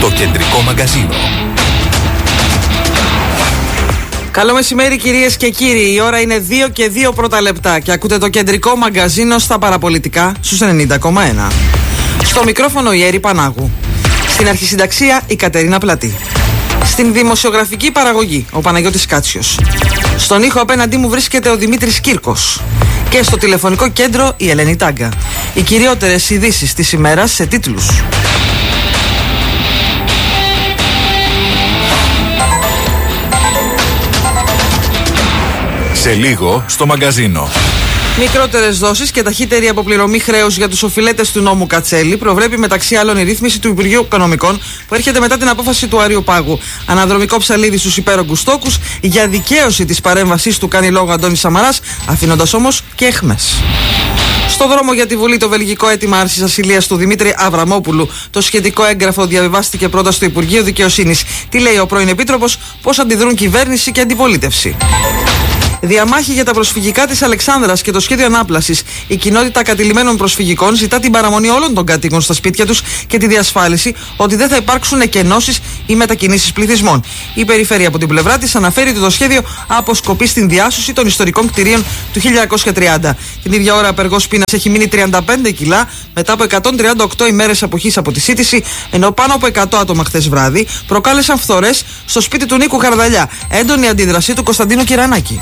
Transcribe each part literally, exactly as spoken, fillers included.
Το κεντρικό μαγκαζίνο. Καλό μεσημέρι κυρίες και κύριοι. Η ώρα είναι δύο και δύο πρώτα λεπτά και ακούτε το κεντρικό μαγκαζίνο στα παραπολιτικά στους ενενήντα κόμμα ένα. Στο μικρόφωνο η Έρη Πανάγου. Στην αρχισυνταξία η Κατερίνα Πλατή. Στην δημοσιογραφική παραγωγή ο Παναγιώτης Κάτσιος. Στον ήχο απέναντί μου βρίσκεται ο Δημήτρης Κύρκος. Και στο τηλεφωνικό κέντρο η Ελένη Τάγκα. Οι κυριότερες ειδήσεις της ημέρας σε τίτλους. Σε λίγο στο μαγκαζίνο. Μικρότερες δόσεις και ταχύτερη αποπληρωμή χρέους για τους οφειλέτες του νόμου Κατσέλη προβλέπει μεταξύ άλλων η ρύθμιση του Υπουργείου Οικονομικών που έρχεται μετά την απόφαση του Αρείου Πάγου. Αναδρομικό ψαλίδι στους υπέρογκους τόκους για δικαίωση της παρέμβασής του κάνει λόγο Αντώνης Σαμαράς, αφήνοντας όμως και αιχμές. Στο δρόμο για τη Βουλή το βελγικό αίτημα άρσης ασυλίας του Δημήτρη Αβραμόπουλου. Το σχετικό έγγραφο διαβιβάστηκε πρώτα στο Υπουργείο Δικαιοσύνης. Τι λέει ο πρώην Επίτροπος, πώς αντιδρούν κυβέρνηση και αντιπολίτευση. Διαμάχη για τα προσφυγικά της Αλεξάνδρας και το σχέδιο ανάπλασης. Η κοινότητα κατηλημένων προσφυγικών ζητά την παραμονή όλων των κατοίκων στα σπίτια τους και τη διασφάλιση ότι δεν θα υπάρξουν εκενώσεις ή μετακινήσεις πληθυσμών. Η περιφέρεια από την πλευρά της αναφέρει ότι το σχέδιο αποσκοπεί στην διάσωση των ιστορικών κτηρίων του χίλια εννιακόσια τριάντα. Την ίδια ώρα, απεργός πείνας έχει μείνει τριάντα πέντε κιλά μετά από εκατόν τριάντα οκτώ ημέρες αποχής από τη σύντηση, ενώ πάνω από εκατό άτομα χθες βράδυ προκάλεσαν φθορές στο σπίτι του Νίκου Χαρδαλιά. Έντονη αντίδραση του Κωνσταντίνου Κυρανάκη.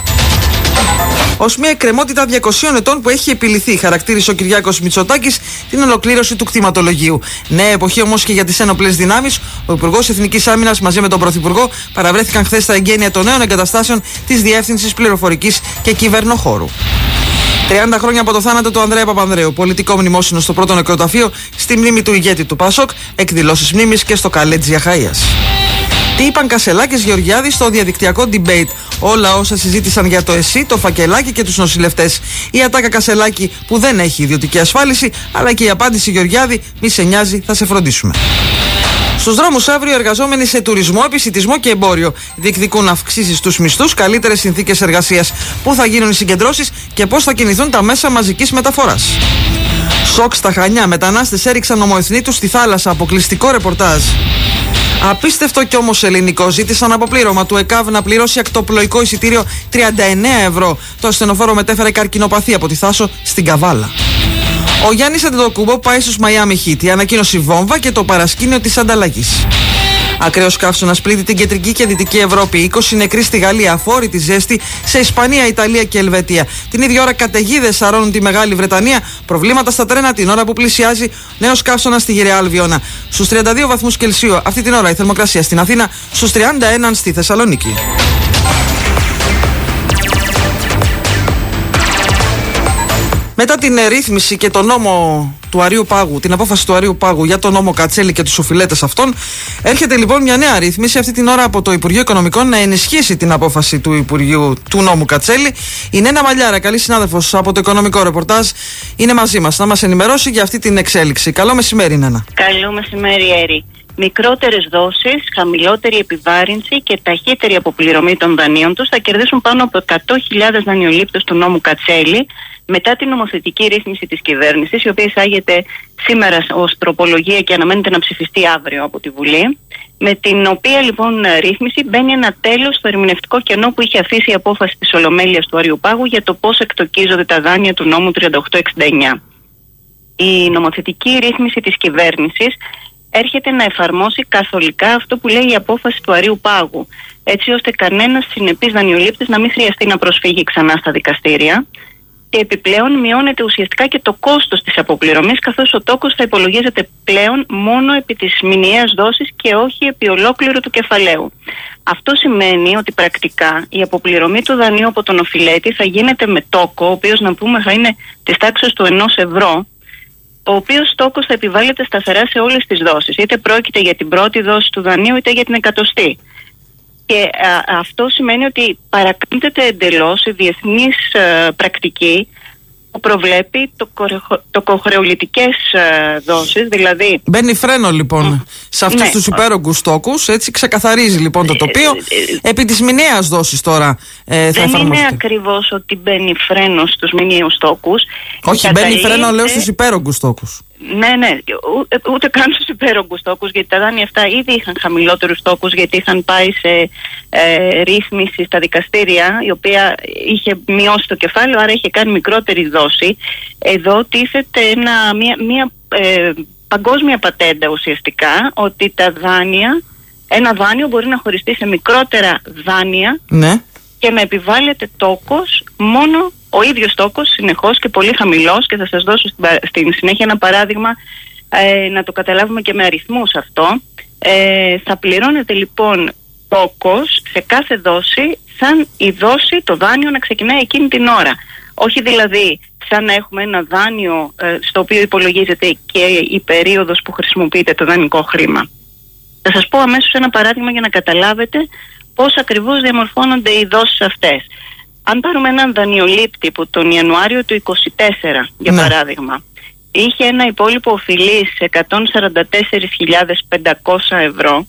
Ως μια εκκρεμότητα διακοσίων ετών που έχει επιληθεί, χαρακτήρισε ο Κυριάκος Μητσοτάκης την ολοκλήρωση του κτηματολογίου. Νέα εποχή όμως και για τις ένοπλες δυνάμεις. Ο Υπουργός Εθνικής Άμυνας μαζί με τον Πρωθυπουργό παραβρέθηκαν χθες στα εγγένεια των νέων εγκαταστάσεων της Διεύθυνσης Πληροφορικής και Κυβερνοχώρου. τριάντα χρόνια από το θάνατο του Ανδρέα Παπανδρέου. Πολιτικό μνημόσυνο στο πρώτο νεκροταφείο, στη μνήμη του ηγέτη του ΠΑΣΟΚ, εκδηλώσεις μνήμης και στο Καλέτζι Αχαΐας. Τι είπαν Κασελάκης Γεωργιάδη στο διαδικτυακό debate. Όλα όσα συζήτησαν για το ΕΣΥ, το φακελάκι και τους νοσηλευτές. Η ατάκα Κασελάκη που δεν έχει ιδιωτική ασφάλιση, αλλά και η απάντηση Γεωργιάδη, μη σε νοιάζει, θα σε φροντίσουμε. Στους δρόμους αύριο, εργαζόμενοι σε τουρισμό, επισιτισμό και εμπόριο διεκδικούν αυξήσεις στους μισθούς, καλύτερες συνθήκες εργασίας. Πού θα γίνουν οι συγκεντρώσεις και πώς θα κινηθούν τα μέσα μαζικής μεταφοράς. Σοκ στα Χανιά. Μετανάστες έριξαν ομοεθνήτους στη θάλασσα. Αποκλειστικό ρεπορτάζ. Απίστευτο κι όμως ελληνικό. Ζήτησαν αποπλήρωμα του ΕΚΑΒ να πληρώσει ακτοπλοϊκό εισιτήριο τριάντα εννέα ευρώ. Το ασθενοφόρο μετέφερε καρκινοπαθή από τη Θάσο στην Καβάλα. Ο Γιάννης Αντετοκούμπο πάει στους Μαϊάμι Χιτ. Η ανακοίνωση βόμβα και το παρασκήνιο της ανταλλαγής. Ακραίος καύσωνας πλήττει την κεντρική και δυτική Ευρώπη. είκοσι νεκροί στη Γαλλία, αφόρητη ζέστη σε Ισπανία, Ιταλία και Ελβετία. Την ίδια ώρα καταιγίδες σαρώνουν τη Μεγάλη Βρετανία. Προβλήματα στα τρένα την ώρα που πλησιάζει νέος καύσωνας στη Γεραία Αλβιώνα. Στους τριάντα δύο βαθμούς Κελσίου αυτή την ώρα η θερμοκρασία στην Αθήνα, στους τριάντα ένα στη Θεσσαλονίκη. Μετά την ρύθμιση και τον νόμο του Αρείου Πάγου, την απόφαση του Αρείου Πάγου για τον νόμο Κατσέλη και τους οφειλέτες αυτών, έρχεται λοιπόν μια νέα ρύθμιση αυτή την ώρα από το Υπουργείο Οικονομικών να ενισχύσει την απόφαση του Υπουργείου του νόμου Κατσέλη. Η Νένα Μαλιάρα, καλή συνάδελφος από το Οικονομικό Ρεπορτάζ, είναι μαζί μας να μας ενημερώσει για αυτή την εξέλιξη. Καλό μεσημέρι, Νένα. Καλό μεσημέρι, Έρη. Μικρότερες δόσεις, χαμηλότερη επιβάρυνση και ταχύτερη αποπληρωμή των δανείων τους θα κερδίσουν πάνω από εκατό χιλιάδες δανειολήπτες του νόμου Κατσέλη μετά την νομοθετική ρύθμιση της κυβέρνησης, η οποία εισάγεται σήμερα ως τροπολογία και αναμένεται να ψηφιστεί αύριο από τη Βουλή, με την οποία λοιπόν ρύθμιση μπαίνει ένα τέλος στο ερμηνευτικό κενό που είχε αφήσει η απόφαση της Ολομέλειας του Αρείου Πάγου για το πώς εκτοκίζονται τα δάνεια του νόμου τριάντα οκτώ εξήντα εννέα. Η νομοθετική ρύθμιση της κυβέρνησης έρχεται να εφαρμόσει καθολικά αυτό που λέει η απόφαση του Αρείου Πάγου, έτσι ώστε κανένας συνεπής δανειολήπτης να μην χρειαστεί να προσφύγει ξανά στα δικαστήρια. Και επιπλέον μειώνεται ουσιαστικά και το κόστος της αποπληρωμής, καθώς ο τόκος θα υπολογίζεται πλέον μόνο επί της μηνιαίας δόσης και όχι επί ολόκληρου του κεφαλαίου. Αυτό σημαίνει ότι πρακτικά η αποπληρωμή του δανείου από τον οφειλέτη θα γίνεται με τόκο, ο οποίος να πούμε θα είναι της τάξης του ενός ευρώ, ο οποίος τόκος θα επιβάλλεται σταθερά σε όλες τις δόσεις, είτε πρόκειται για την πρώτη δόση του δανείου είτε για την εκατοστή. Και α, αυτό σημαίνει ότι παρακάμπτεται εντελώς η διεθνής α, πρακτική που προβλέπει το, το κοχρεολιτικές δόσεις, δηλαδή... Μπαίνει φρένο λοιπόν mm. σε αυτούς ναι. τους υπέρογκους τόκους, έτσι ξεκαθαρίζει λοιπόν το τοπίο. Ε, Επί της μηνιαίας δόσης τώρα ε, θα εφαρμοστεί. Δεν είναι ακριβώς ότι μπαίνει φρένο στους μηνιαίους τόκους. Όχι, μπαίνει φρένο λέω στους υπέρογκους τόκους. Ναι, ναι, ούτε, ούτε καν στους υπέρογκους τόκους, γιατί τα δάνεια αυτά ήδη είχαν χαμηλότερους τόκους, γιατί είχαν πάει σε ε, ρύθμιση στα δικαστήρια, η οποία είχε μειώσει το κεφάλαιο, άρα είχε κάνει μικρότερη δόση. Εδώ τίθεται ένα, μια, μια ε, παγκόσμια πατέντα ουσιαστικά, ότι τα δάνεια, ένα δάνειο μπορεί να χωριστεί σε μικρότερα δάνεια, ναι, και να επιβάλλεται τόκος μόνο ο ίδιος τόκος, συνεχώς και πολύ χαμηλός, και θα σας δώσω στην συνέχεια ένα παράδειγμα ε, να το καταλάβουμε και με αριθμούς αυτό. Ε, θα πληρώνεται λοιπόν τόκος σε κάθε δόση σαν η δόση, το δάνειο να ξεκινάει εκείνη την ώρα. Όχι δηλαδή σαν να έχουμε ένα δάνειο ε, στο οποίο υπολογίζεται και η περίοδος που χρησιμοποιείται το δανεικό χρήμα. Θα σας πω αμέσως ένα παράδειγμα για να καταλάβετε πώς ακριβώς διαμορφώνονται οι δόσεις αυτές. Αν πάρουμε έναν δανειολήπτη που τον Ιανουάριο του είκοσι τέσσερα, για ναι. παράδειγμα, είχε ένα υπόλοιπο οφειλής εκατόν σαράντα τέσσερις χιλιάδες πεντακόσια ευρώ,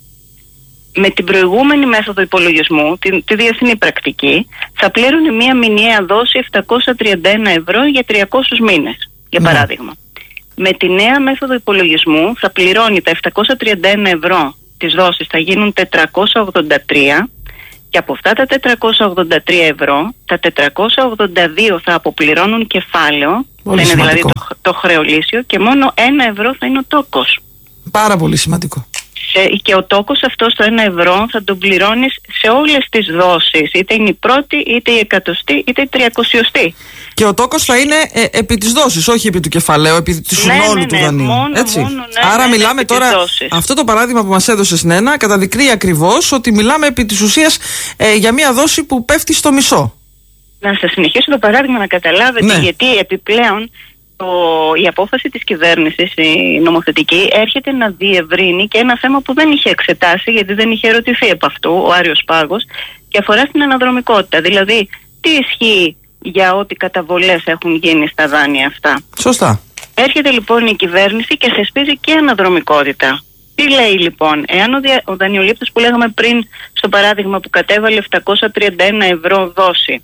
με την προηγούμενη μέθοδο υπολογισμού, τη, τη διεθνή πρακτική, θα πλήρωνε μία μηνιαία δόση επτακόσια τριάντα ένα ευρώ για τριακόσιους μήνες, για ναι. παράδειγμα. Με τη νέα μέθοδο υπολογισμού θα πληρώνει τα επτακόσια τριάντα ένα ευρώ, τις δόσεις θα γίνουν τετρακόσια ογδόντα τρία, και από αυτά τα τετρακόσια ογδόντα τρία ευρώ, τα τετρακόσια ογδόντα δύο θα αποπληρώνουν κεφάλαιο, θα είναι δηλαδή το, το χρεολύσιο, και μόνο ένα ευρώ θα είναι ο τόκος. Πάρα πολύ σημαντικό. Σε, και ο τόκος αυτός το ένα ευρώ θα τον πληρώνεις σε όλες τις δόσεις, είτε είναι η πρώτη, είτε η εκατοστή, είτε η τριακοσιωστή. Και ο τόκος θα είναι ε, επί της δόσης, όχι επί του κεφαλαίου, επί του συνόλου ναι, ναι, ναι, του δανείου. Μόνο, έτσι. Μόνο, ναι, Άρα ναι, μιλάμε ναι, τώρα, αυτό το παράδειγμα που μας έδωσες, Νένα, καταδεικνύει ακριβώς ότι μιλάμε επί της ουσίας ε, για μια δόση που πέφτει στο μισό. Να σας συνεχίσω το παράδειγμα να καταλάβετε, ναι. γιατί επιπλέον το, η απόφαση της κυβέρνησης, η νομοθετική, έρχεται να διευρύνει και ένα θέμα που δεν είχε εξετάσει, γιατί δεν είχε ερωτηθεί από αυτού ο Άριος Πάγος, και αφορά στην αναδρομικότητα. Δηλαδή, τι ισχύει για ό,τι καταβολές έχουν γίνει στα δάνεια αυτά. Σωστά. Έρχεται λοιπόν η κυβέρνηση και θεσπίζει και αναδρομικότητα. Τι λέει λοιπόν, εάν ο, δια, ο δανειολήπτης που λέγαμε πριν στο παράδειγμα που κατέβαλε επτακόσια τριάντα ένα ευρώ δόση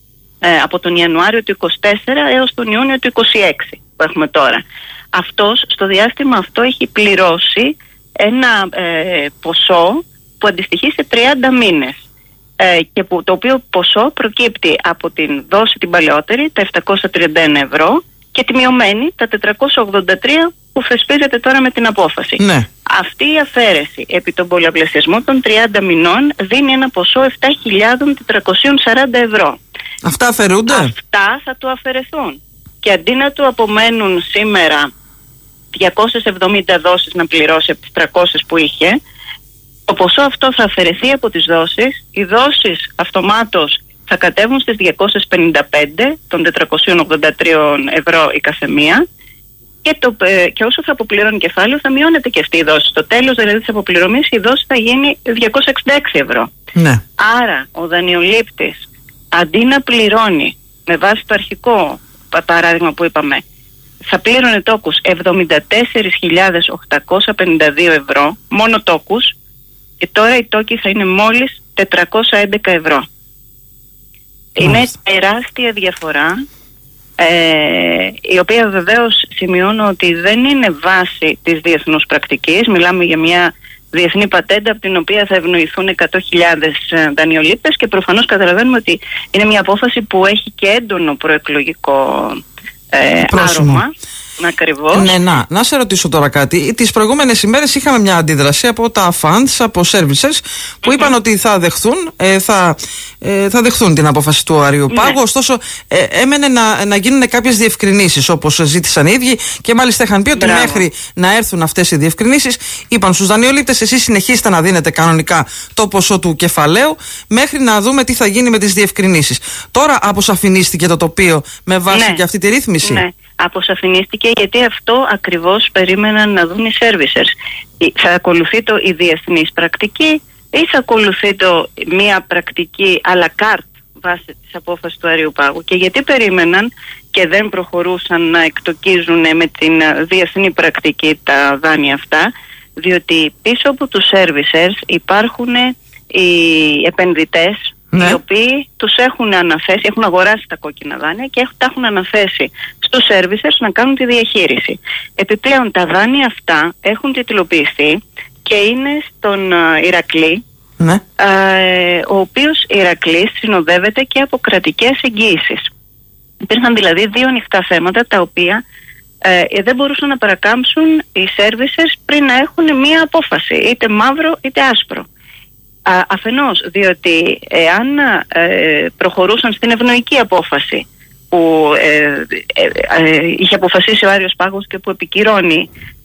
ε, από τον Ιανουάριο του είκοσι τέσσερα έως τον Ιούνιο του είκοσι έξι που έχουμε τώρα, αυτός στο διάστημα αυτό έχει πληρώσει ένα ε, ποσό που αντιστοιχεί σε τριάντα μήνες. Και που, το οποίο ποσό προκύπτει από την δόση την παλαιότερη, τα επτακόσια τριάντα ένα ευρώ, και τη μειωμένη, τα τετρακόσια ογδόντα τρία που θεσπίζεται τώρα με την απόφαση. Ναι. Αυτή η αφαίρεση επί τον πολλαπλασιασμό των τριάντα μηνών δίνει ένα ποσό επτά χιλιάδες τετρακόσια σαράντα ευρώ. Αυτά αφαιρούνται? Αυτά θα του αφαιρεθούν. Και αντί να του απομένουν σήμερα διακόσιες εβδομήντα δόσεις να πληρώσει από τις τριακόσιες που είχε, το ποσό αυτό θα αφαιρεθεί από τις δόσεις, οι δόσεις αυτομάτως θα κατέβουν στις διακόσιες πενήντα πέντε των τετρακόσια ογδόντα τρία ευρώ η καθεμία, και, το, και όσο θα αποπληρώνει κεφάλαιο θα μειώνεται και αυτή η δόση. Στο τέλος δηλαδή της αποπληρωμής η δόση θα γίνει διακόσια εξήντα έξι ευρώ. Ναι. Άρα ο δανειολήπτης αντί να πληρώνει με βάση το αρχικό παράδειγμα που είπαμε, θα πλήρωνε τόκους εβδομήντα τέσσερις χιλιάδες οκτακόσια πενήντα δύο ευρώ, μόνο τόκους, και τώρα η τόκη θα είναι μόλις τετρακόσια έντεκα ευρώ. Είναι τεράστια διαφορά, ε, η οποία βεβαίως σημειώνω ότι δεν είναι βάση της διεθνούς πρακτικής. Μιλάμε για μια διεθνή πατέντα από την οποία θα ευνοηθούν εκατό χιλιάδες δανειολήπτες, και προφανώς καταλαβαίνουμε ότι είναι μια απόφαση που έχει και έντονο προεκλογικό ε, άρωμα. Ακριβώς. Ναι, να, να σε ρωτήσω τώρα κάτι. Τις προηγούμενες ημέρες είχαμε μια αντίδραση από τα funds, από services που mm-hmm. είπαν ότι θα δεχθούν, ε, θα, ε, θα δεχθούν την απόφαση του Άριου Πάγου. Ναι. Ωστόσο, ε, έμενε να, να γίνουν κάποιες διευκρινήσεις όπως ζήτησαν οι ίδιοι, και μάλιστα είχαν πει ότι Μπράβο. μέχρι να έρθουν αυτές οι διευκρινήσεις, είπαν στους δανειολήπτες, εσείς συνεχίστε να δίνετε κανονικά το ποσό του κεφαλαίου μέχρι να δούμε τι θα γίνει με τις διευκρινήσεις. Τώρα αποσαφηνίστηκε το τοπίο με βάση ναι. και αυτή τη ρύθμιση. Ναι. Αποσαφηνίστηκε, γιατί αυτό ακριβώς περίμεναν να δουν οι servicers. Θα ακολουθεί το η διεθνής πρακτική ή θα ακολουθεί το μία πρακτική à la carte βάσει της απόφασης του Άριου Πάγου. Και γιατί περίμεναν και δεν προχωρούσαν να εκτοκίζουν με την διεθνή πρακτική τα δάνεια αυτά, διότι πίσω από τους servicers υπάρχουν οι επενδυτές ναι. οι οποίοι τους έχουν αναθέσει, έχουν αγοράσει τα κόκκινα δάνεια και έχουν, τα έχουν αναθέσει στους servicers να κάνουν τη διαχείριση. Επιπλέον τα δάνεια αυτά έχουν τιτλοποιηθεί και είναι στον uh, Ηρακλή, ναι. uh, ο οποίος Ηρακλής συνοδεύεται και από κρατικές εγγύησεις. Υπήρχαν δηλαδή δύο ανοιχτά θέματα τα οποία uh, δεν μπορούσαν να παρακάμψουν οι servicers πριν να έχουν μία απόφαση, είτε μαύρο είτε άσπρο. Α, αφενός διότι εάν ε, προχωρούσαν στην ευνοϊκή απόφαση που ε, ε, ε, είχε αποφασίσει ο Άριος Πάγος και που επικυρώνει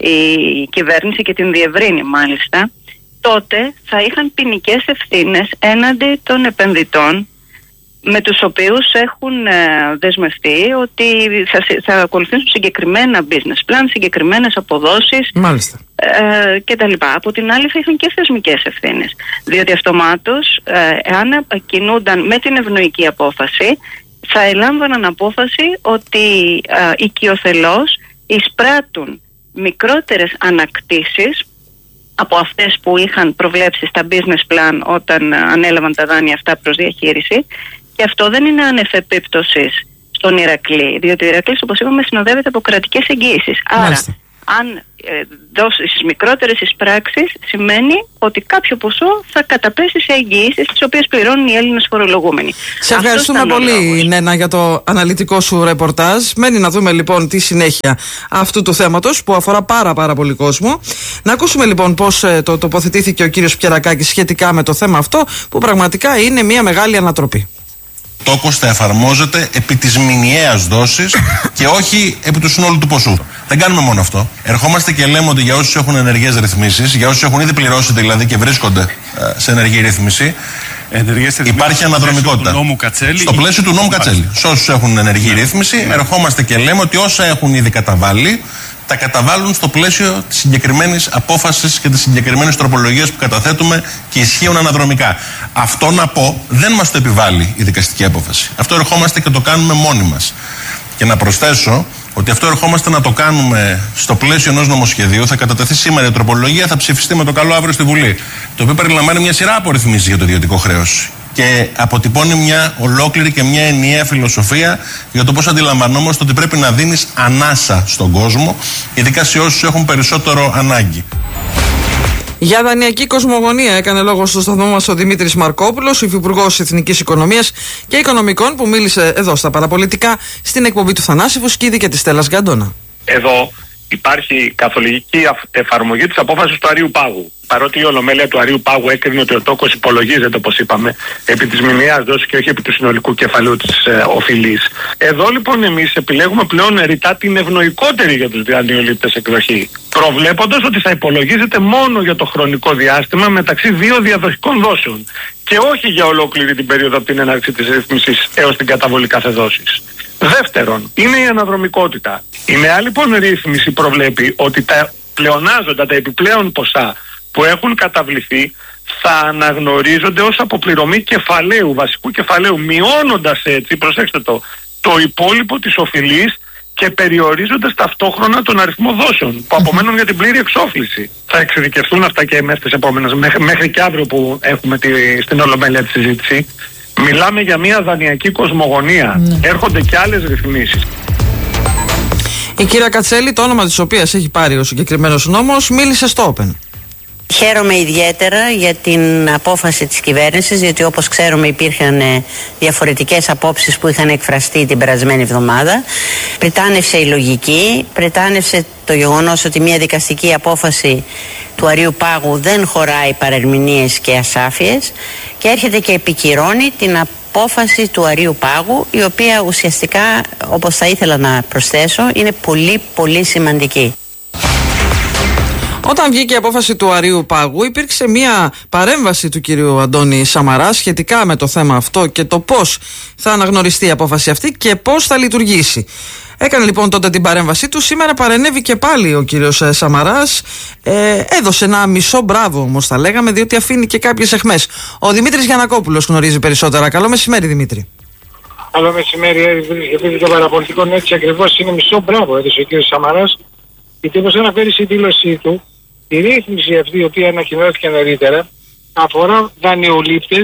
η κυβέρνηση και την διευρύνει μάλιστα, τότε θα είχαν ποινικές ευθύνες έναντι των επενδυτών με τους οποίους έχουν ε, δεσμευτεί ότι θα, θα ακολουθήσουν συγκεκριμένα business plan, συγκεκριμένες αποδόσεις ε, και τα λοιπά. Από την άλλη θα είχαν και θεσμικές ευθύνες, διότι αυτομάτως ε, εάν κινούνταν με την ευνοϊκή απόφαση θα ελάμβαναν απόφαση ότι ε, οικειοθελώς εισπράττουν μικρότερες ανακτήσεις από αυτές που είχαν προβλέψει στα business plan όταν ε, ανέλαβαν τα δάνεια αυτά προς διαχείριση. Και αυτό δεν είναι ανεφεπίπτωσης στον Ηρακλή, διότι ο Ηρακλής, όπως είπαμε, συνοδεύεται από κρατικές εγγύησεις. Άρα, αν ε, δώσεις μικρότερες εισπράξεις, σημαίνει ότι κάποιο ποσό θα καταπέσει σε εγγυήσεις τις οποίες πληρώνουν οι Έλληνες φορολογούμενοι. Σε ευχαριστούμε πολύ, Νένα, για το αναλυτικό σου ρεπορτάζ. Μένει να δούμε λοιπόν τη συνέχεια αυτού του θέματος που αφορά πάρα πάρα πολύ κόσμο. Να ακούσουμε λοιπόν πώς ε, το τοποθετήθηκε ο κύριος Πιερακάκης σχετικά με το θέμα αυτό, που πραγματικά είναι μια μεγάλη ανατροπή. Τόκος θα εφαρμόζεται επί της μηνιαίας δόσης και όχι επί του συνόλου του ποσού. Δεν κάνουμε μόνο αυτό. Ερχόμαστε και λέμε ότι για όσους έχουν ενεργές ρυθμίσεις, για όσους έχουν ήδη πληρώσει δηλαδή και βρίσκονται σε ενεργή ρύθμιση, υπάρχει αναδρομικότητα. Στο πλαίσιο του νόμου Κατσέλη. Σε όσους έχουν ενεργή ρύθμιση, ερχόμαστε και λέμε ότι όσα έχουν ήδη καταβάλει, τα καταβάλουν στο πλαίσιο της συγκεκριμένης απόφασης και της συγκεκριμένης τροπολογίας που καταθέτουμε και ισχύουν αναδρομικά. Αυτό να πω δεν μας το επιβάλλει η δικαστική απόφαση. Αυτό ερχόμαστε και το κάνουμε μόνοι μας. Και να προσθέσω ότι αυτό ερχόμαστε να το κάνουμε στο πλαίσιο ενός νομοσχεδίου. Θα κατατεθεί σήμερα η τροπολογία, θα ψηφιστεί με το καλό αύριο στη Βουλή. Το οποίο περιλαμβάνει μια σειρά από ρυθμίσεις για το ιδιωτικό χρέος. Και αποτυπώνει μια ολόκληρη και μια ενιαία φιλοσοφία για το πώς αντιλαμβανόμαστε ότι πρέπει να δίνεις ανάσα στον κόσμο, ειδικά σε όσους έχουν περισσότερο ανάγκη. Για δανειακή κοσμογονία έκανε λόγο στο σταθμό μας ο Δημήτρης Μαρκόπουλος, υφυπουργός Εθνικής Οικονομίας και Οικονομικών, που μίλησε εδώ στα παραπολιτικά στην εκπομπή του Θανάση Φουσκίδη και της Στέλλας Γκαντώνα. Εδώ υπάρχει καθολική εφαρμογή της απόφασης του Αρείου Πάγου. Παρότι η Ολομέλεια του Αρείου Πάγου έκρινε ότι ο τόκος υπολογίζεται, όπως είπαμε, επί της μηνιαίας δόσης και όχι επί του συνολικού κεφαλαίου της ε, οφειλής. Εδώ λοιπόν εμείς επιλέγουμε πλέον ρητά την ευνοϊκότερη για τους δανειολήπτες εκδοχή, προβλέποντας ότι θα υπολογίζεται μόνο για το χρονικό διάστημα μεταξύ δύο διαδοχικών δόσεων και όχι για ολόκληρη την περίοδο από την έναρξη της ρύθμισης έως την καταβολή κάθε δόσης. Δεύτερον, είναι η αναδρομικότητα. Η νέα λοιπόν ρύθμιση προβλέπει ότι τα πλεονάζοντα, τα επιπλέον ποσά που έχουν καταβληθεί θα αναγνωρίζονται ως αποπληρωμή κεφαλαίου, βασικού κεφαλαίου, μειώνοντας έτσι, προσέξτε το, το υπόλοιπο της οφειλής και περιορίζοντας ταυτόχρονα τον αριθμό δόσεων που απομένουν για την πλήρη εξόφληση. Θα εξειδικευτούν αυτά και μέσα στις επόμενες, μέχρι, μέχρι και αύριο που έχουμε τη, στην Ολομέλεια τη συζήτηση. Μιλάμε για μια δανειακή κοσμογονία. Ναι. Έρχονται και άλλες ρυθμίσεις. Η κυρία Κατσέλη, το όνομα της οποίας έχει πάρει ο συγκεκριμένος νόμος, μίλησε στο Open. Χαίρομαι ιδιαίτερα για την απόφαση της κυβέρνησης, γιατί όπως ξέρουμε υπήρχαν διαφορετικές απόψεις που είχαν εκφραστεί την περασμένη εβδομάδα. Πριτάνευσε η λογική, πριτάνευσε το γεγονός ότι μια δικαστική απόφαση του Αρείου Πάγου δεν χωράει παρερμηνίες και ασάφειες και έρχεται και επικυρώνει την απόφαση του Αρείου Πάγου, η οποία ουσιαστικά, όπως θα ήθελα να προσθέσω, είναι πολύ πολύ σημαντική. Όταν βγήκε η απόφαση του Αρείου Πάγου, υπήρξε μια παρέμβαση του κυρίου Αντώνη Σαμαρά σχετικά με το θέμα αυτό και το πώς θα αναγνωριστεί η απόφαση αυτή και πώς θα λειτουργήσει. Έκανε λοιπόν τότε την παρέμβασή του. Σήμερα παρενέβη και πάλι ο κύριος Σαμαράς. Ε, έδωσε ένα μισό μπράβο, όμως θα λέγαμε, διότι αφήνει και κάποιες αιχμές. Ο Δημήτρης Γιαννακόπουλος γνωρίζει περισσότερα. Καλό μεσημέρι, Δημήτρη. Καλό μεσημέρι, επειδή το παραπολιτικό έτσι ακριβώς είναι μισό μπράβο έδωσε ο κύριος Σαμαράς. Γιατί όπως αναφέρει στη δήλωσή του, η ρύθμιση αυτή η οποία ανακοινώθηκε νωρίτερα αφορά δανειολήπτες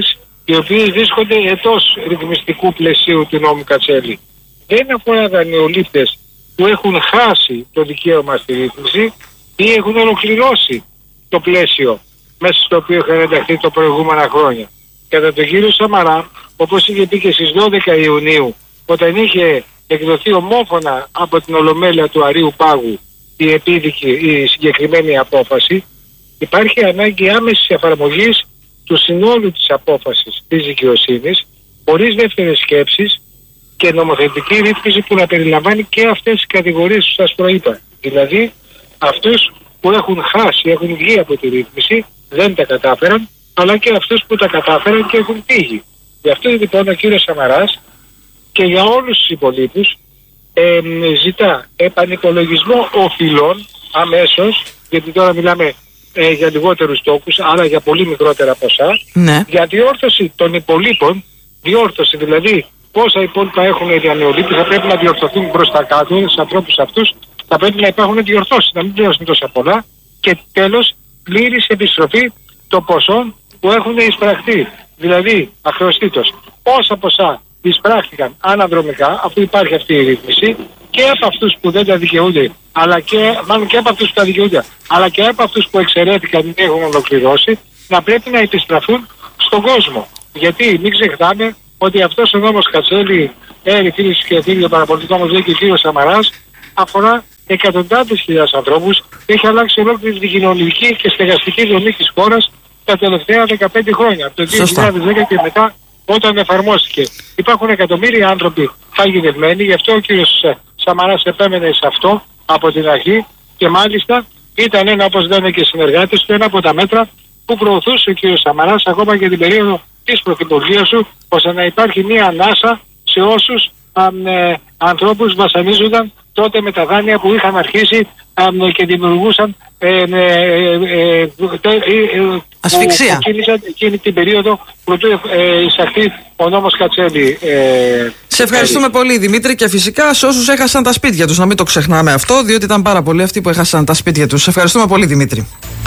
οι οποίοι βρίσκονται εντός ρυθμιστικού πλαισίου του νόμου Κατσέλη. Δεν αφορά δανειολήπτες που έχουν χάσει το δικαίωμα στη ρύθμιση ή έχουν ολοκληρώσει το πλαίσιο μέσα στο οποίο είχαν ενταχθεί τα προηγούμενα χρόνια. Κατά τον κύριο Σαμαρά, όπως είχε πει και στις δώδεκα Ιουνίου, όταν είχε εκδοθεί ομόφωνα από την Ολομέλεια του Αρείου Πάγου η επίδικη, η συγκεκριμένη απόφαση, υπάρχει ανάγκη άμεσης εφαρμογής του συνόλου της απόφασης της δικαιοσύνης, χωρίς δεύτερες σκέψεις και νομοθετική ρύθμιση που να περιλαμβάνει και αυτές τις κατηγορίες που σας προείπα. Δηλαδή, αυτούς που έχουν χάσει, έχουν βγει από τη ρύθμιση, δεν τα κατάφεραν, αλλά και αυτούς που τα κατάφεραν και έχουν φύγει. Γι' αυτό λοιπόν ο κύριος Σαμαράς και για όλους τους υπολείπους ε, ζητά επανυπολογισμό οφειλών αμέσως, γιατί τώρα μιλάμε ε, για λιγότερους τόκους, άρα για πολύ μικρότερα ποσά, ναι. Για διόρθωση των υπολείπων, διόρθωση δηλαδή πόσα υπόλοιπα έχουν οι δανειολήπτες, θα πρέπει να διορθωθούν προς τα κάτω, στους ανθρώπους αυτούς θα πρέπει να υπάρχουν διορθώσεις, να μην πληρώσουν τόσα πολλά, και τέλος πλήρης επιστροφή των ποσών που έχουν εισπραχτεί. Δηλαδή, αχρεωστήτως, πόσα ποσά εισπράχθηκαν αναδρομικά, αφού υπάρχει αυτή η ρύθμιση, και από αυτούς που δεν τα δικαιούνται, αλλά και, μάλλον και από αυτούς που τα δικαιούνται, αλλά και από αυτούς που εξαιρέθηκαν ή έχουν ολοκληρώσει, να πρέπει να επιστραφούν στον κόσμο. Γιατί μην ξεχνάμε ότι αυτός ο νόμος Κατσέλη, έρη φίλοι και φίλοι, ο παραπολιτικό μας λέει και ο κύριος Σαμαράς, αφορά εκατοντάδες χιλιάδες ανθρώπους, έχει αλλάξει ολόκληρη την κοινωνική και στεγαστική δομή της χώρας τα τελευταία δεκαπέντε χρόνια, από το δύο χιλιάδες δέκα και μετά, όταν εφαρμόστηκε. Υπάρχουν εκατομμύρια άνθρωποι παγιδευμένοι, γι' αυτό ο κύριος Σαμαράς επέμενε σε αυτό από την αρχή και μάλιστα ήταν ένα, όπως λένε και οι συνεργάτες του, ένα από τα μέτρα που προωθούσε ο κύριος Σαμαράς ακόμα και την περίοδο της πρωθυπουργίας του, ώστε να υπάρχει μία ανάσα σε όσους α, ε, ανθρώπους βασανίζονταν τότε με τα δάνεια που είχαν αρχίσει α, ε, και δημιουργούσαν ε, ε, ε, ε, ασφυξία. Που κίνησαν εκείνη την περίοδο πρωτού ε, εισαχθεί ο νόμος Κατσέλη. Ε, Σε ευχαριστούμε ε, πολύ Δημήτρη, και φυσικά σε όσους έχασαν τα σπίτια τους, να μην το ξεχνάμε αυτό, διότι ήταν πάρα πολλοί αυτοί που έχασαν τα σπίτια τους. Σε ευχαριστούμε πολύ Δημήτρη.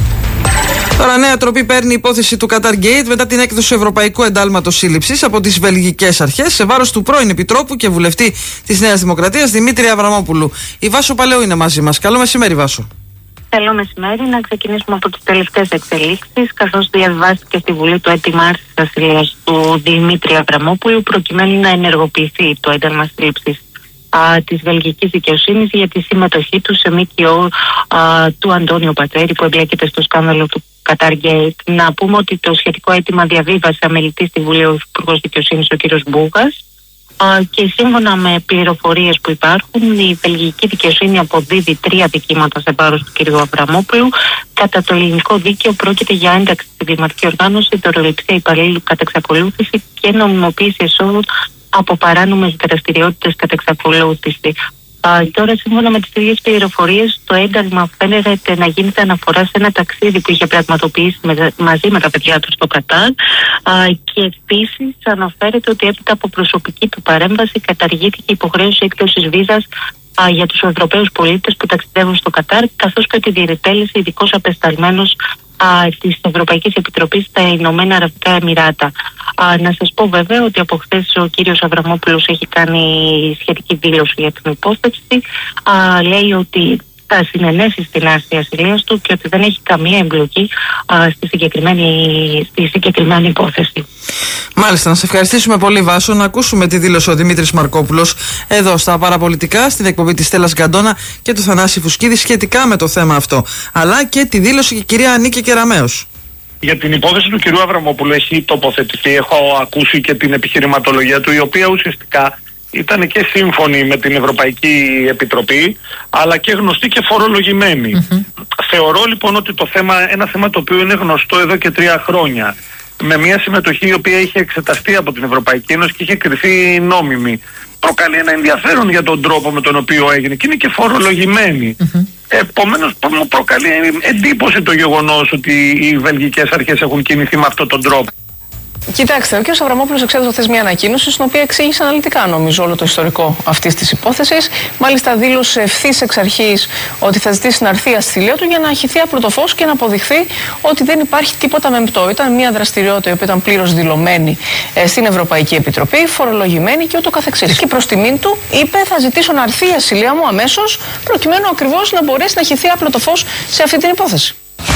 Τώρα νέα τροπή παίρνει η υπόθεση του Qatar Gate μετά την έκδοση Ευρωπαϊκού Εντάλματος Σύλληψης από τις βελγικές αρχές σε βάρος του πρώην Επιτρόπου και βουλευτή της Νέας Δημοκρατίας Δημήτρη Αβραμόπουλου. Η Βάσο Παλαιού είναι μαζί μας. Καλό μεσημέρι, Βάσο. Καλό μεσημέρι. Να ξεκινήσουμε από τις τελευταίες εξελίξεις, καθώς διαβάστηκε στη Βουλή το αίτημα άρσης ασυλίας του Δημήτρη Αβραμόπουλου προκειμένου να ενεργοποιηθεί το ένταλμα σύλληψης της βελγικής δικαιοσύνης για τη συμμετοχή του σε ΜΚΟ του Αντώνιο Πατέρη που εμπλέκεται στο σκάνδαλο του Qatar Gate. Να πούμε ότι το σχετικό αίτημα διαβίβασε αμελητή στη Βουλή ο Υπουργός Δικαιοσύνης ο κ. Μπούγας και σύμφωνα με πληροφορίες που υπάρχουν η βελγική δικαιοσύνη αποδίδει τρία δικήματα σε βάρος του κ. Αβραμόπουλου. Κατά το ελληνικό δίκαιο πρόκειται για ένταξη στη κλιματική οργάνωση, δωροληψία υπαλλήλου κατά εξακολούθηση και νομιμοποίηση εσόδων από παράνομες δραστηριότητες κατά εξακολούθηση. Α, τώρα, σύμφωνα με τις ίδιες πληροφορίες, το ένταλμα φαίνεται να γίνεται αναφορά σε ένα ταξίδι που είχε πραγματοποιήσει με, μαζί με τα παιδιά του στο Κατάρ. Α, και επίσης αναφέρεται ότι έπειτα από προσωπική του παρέμβαση καταργήθηκε η υποχρέωση έκδοσης βίζας α, για τους Ευρωπαίους πολίτες που ταξιδεύουν στο Κατάρ, καθώς και τη διετέλεσε ειδικός απεσταλμένος της Ευρωπαϊκής Επιτροπής στα Ηνωμένα Αραβικά Εμιράτα. Α, να σας πω βέβαια ότι από χθες ο κύριος Αβραμόπουλος έχει κάνει σχετική δήλωση για την υπόθεση. Α, λέει ότι θα συνενέσει στην άρση ασυλίας του και ότι δεν έχει καμία εμπλοκή α, στη, συγκεκριμένη, στη συγκεκριμένη υπόθεση. Μάλιστα, να σε ευχαριστήσουμε πολύ Βάσο. Να ακούσουμε τη δήλωση ο Δημήτρης Μαρκόπουλος εδώ στα παραπολιτικά, στην εκπομπή της Στέλλας Γκαντώνα και του Θανάση Φουσκίδη σχετικά με το θέμα αυτό. Αλλά και τη δήλωση και η κυρία Ανίκη Κεραμέως. Για την υπόθεση του κυρίου Αβραμόπουλου έχει τοποθετηθεί, έχω ακούσει και την επιχειρηματολογία του, η οποία ουσιαστικά ήταν και σύμφωνη με την Ευρωπαϊκή Επιτροπή, αλλά και γνωστή και φορολογημένη. Mm-hmm. Θεωρώ λοιπόν ότι το θέμα, ένα θέμα το οποίο είναι γνωστό εδώ και τρία χρόνια, με μια συμμετοχή η οποία είχε εξεταστεί από την Ευρωπαϊκή Ένωση και είχε κριθεί νόμιμη, προκαλεί ένα ενδιαφέρον για τον τρόπο με τον οποίο έγινε και είναι και φορολογημένη. Mm-hmm. Επομένως μου προκαλεί εντύπωση το γεγονός ότι οι βελγικές αρχές έχουν κινηθεί με αυτόν τον τρόπο. Κοιτάξτε, ο κ. Αβραμόπουλος εξέδωσε χθες μια ανακοίνωση, στην οποία εξήγησε αναλυτικά, νομίζω, όλο το ιστορικό αυτής της υπόθεσης. Μάλιστα, δήλωσε ευθύς εξ αρχής ότι θα ζητήσει να έρθει η ασυλία του για να χυθεί άπλο το φως και να αποδειχθεί ότι δεν υπάρχει τίποτα μεμπτό. Ήταν μια δραστηριότητα η οποία ήταν πλήρως δηλωμένη ε, στην Ευρωπαϊκή Επιτροπή, φορολογημένη και ούτω καθεξής. Και προς τιμήν του είπε: θα ζητήσω να έρθει η ασυλία μου αμέσως, προκειμένου ακριβώς να μπορέσει να χυθεί άπλο το φως σε αυτή την υπόθεση.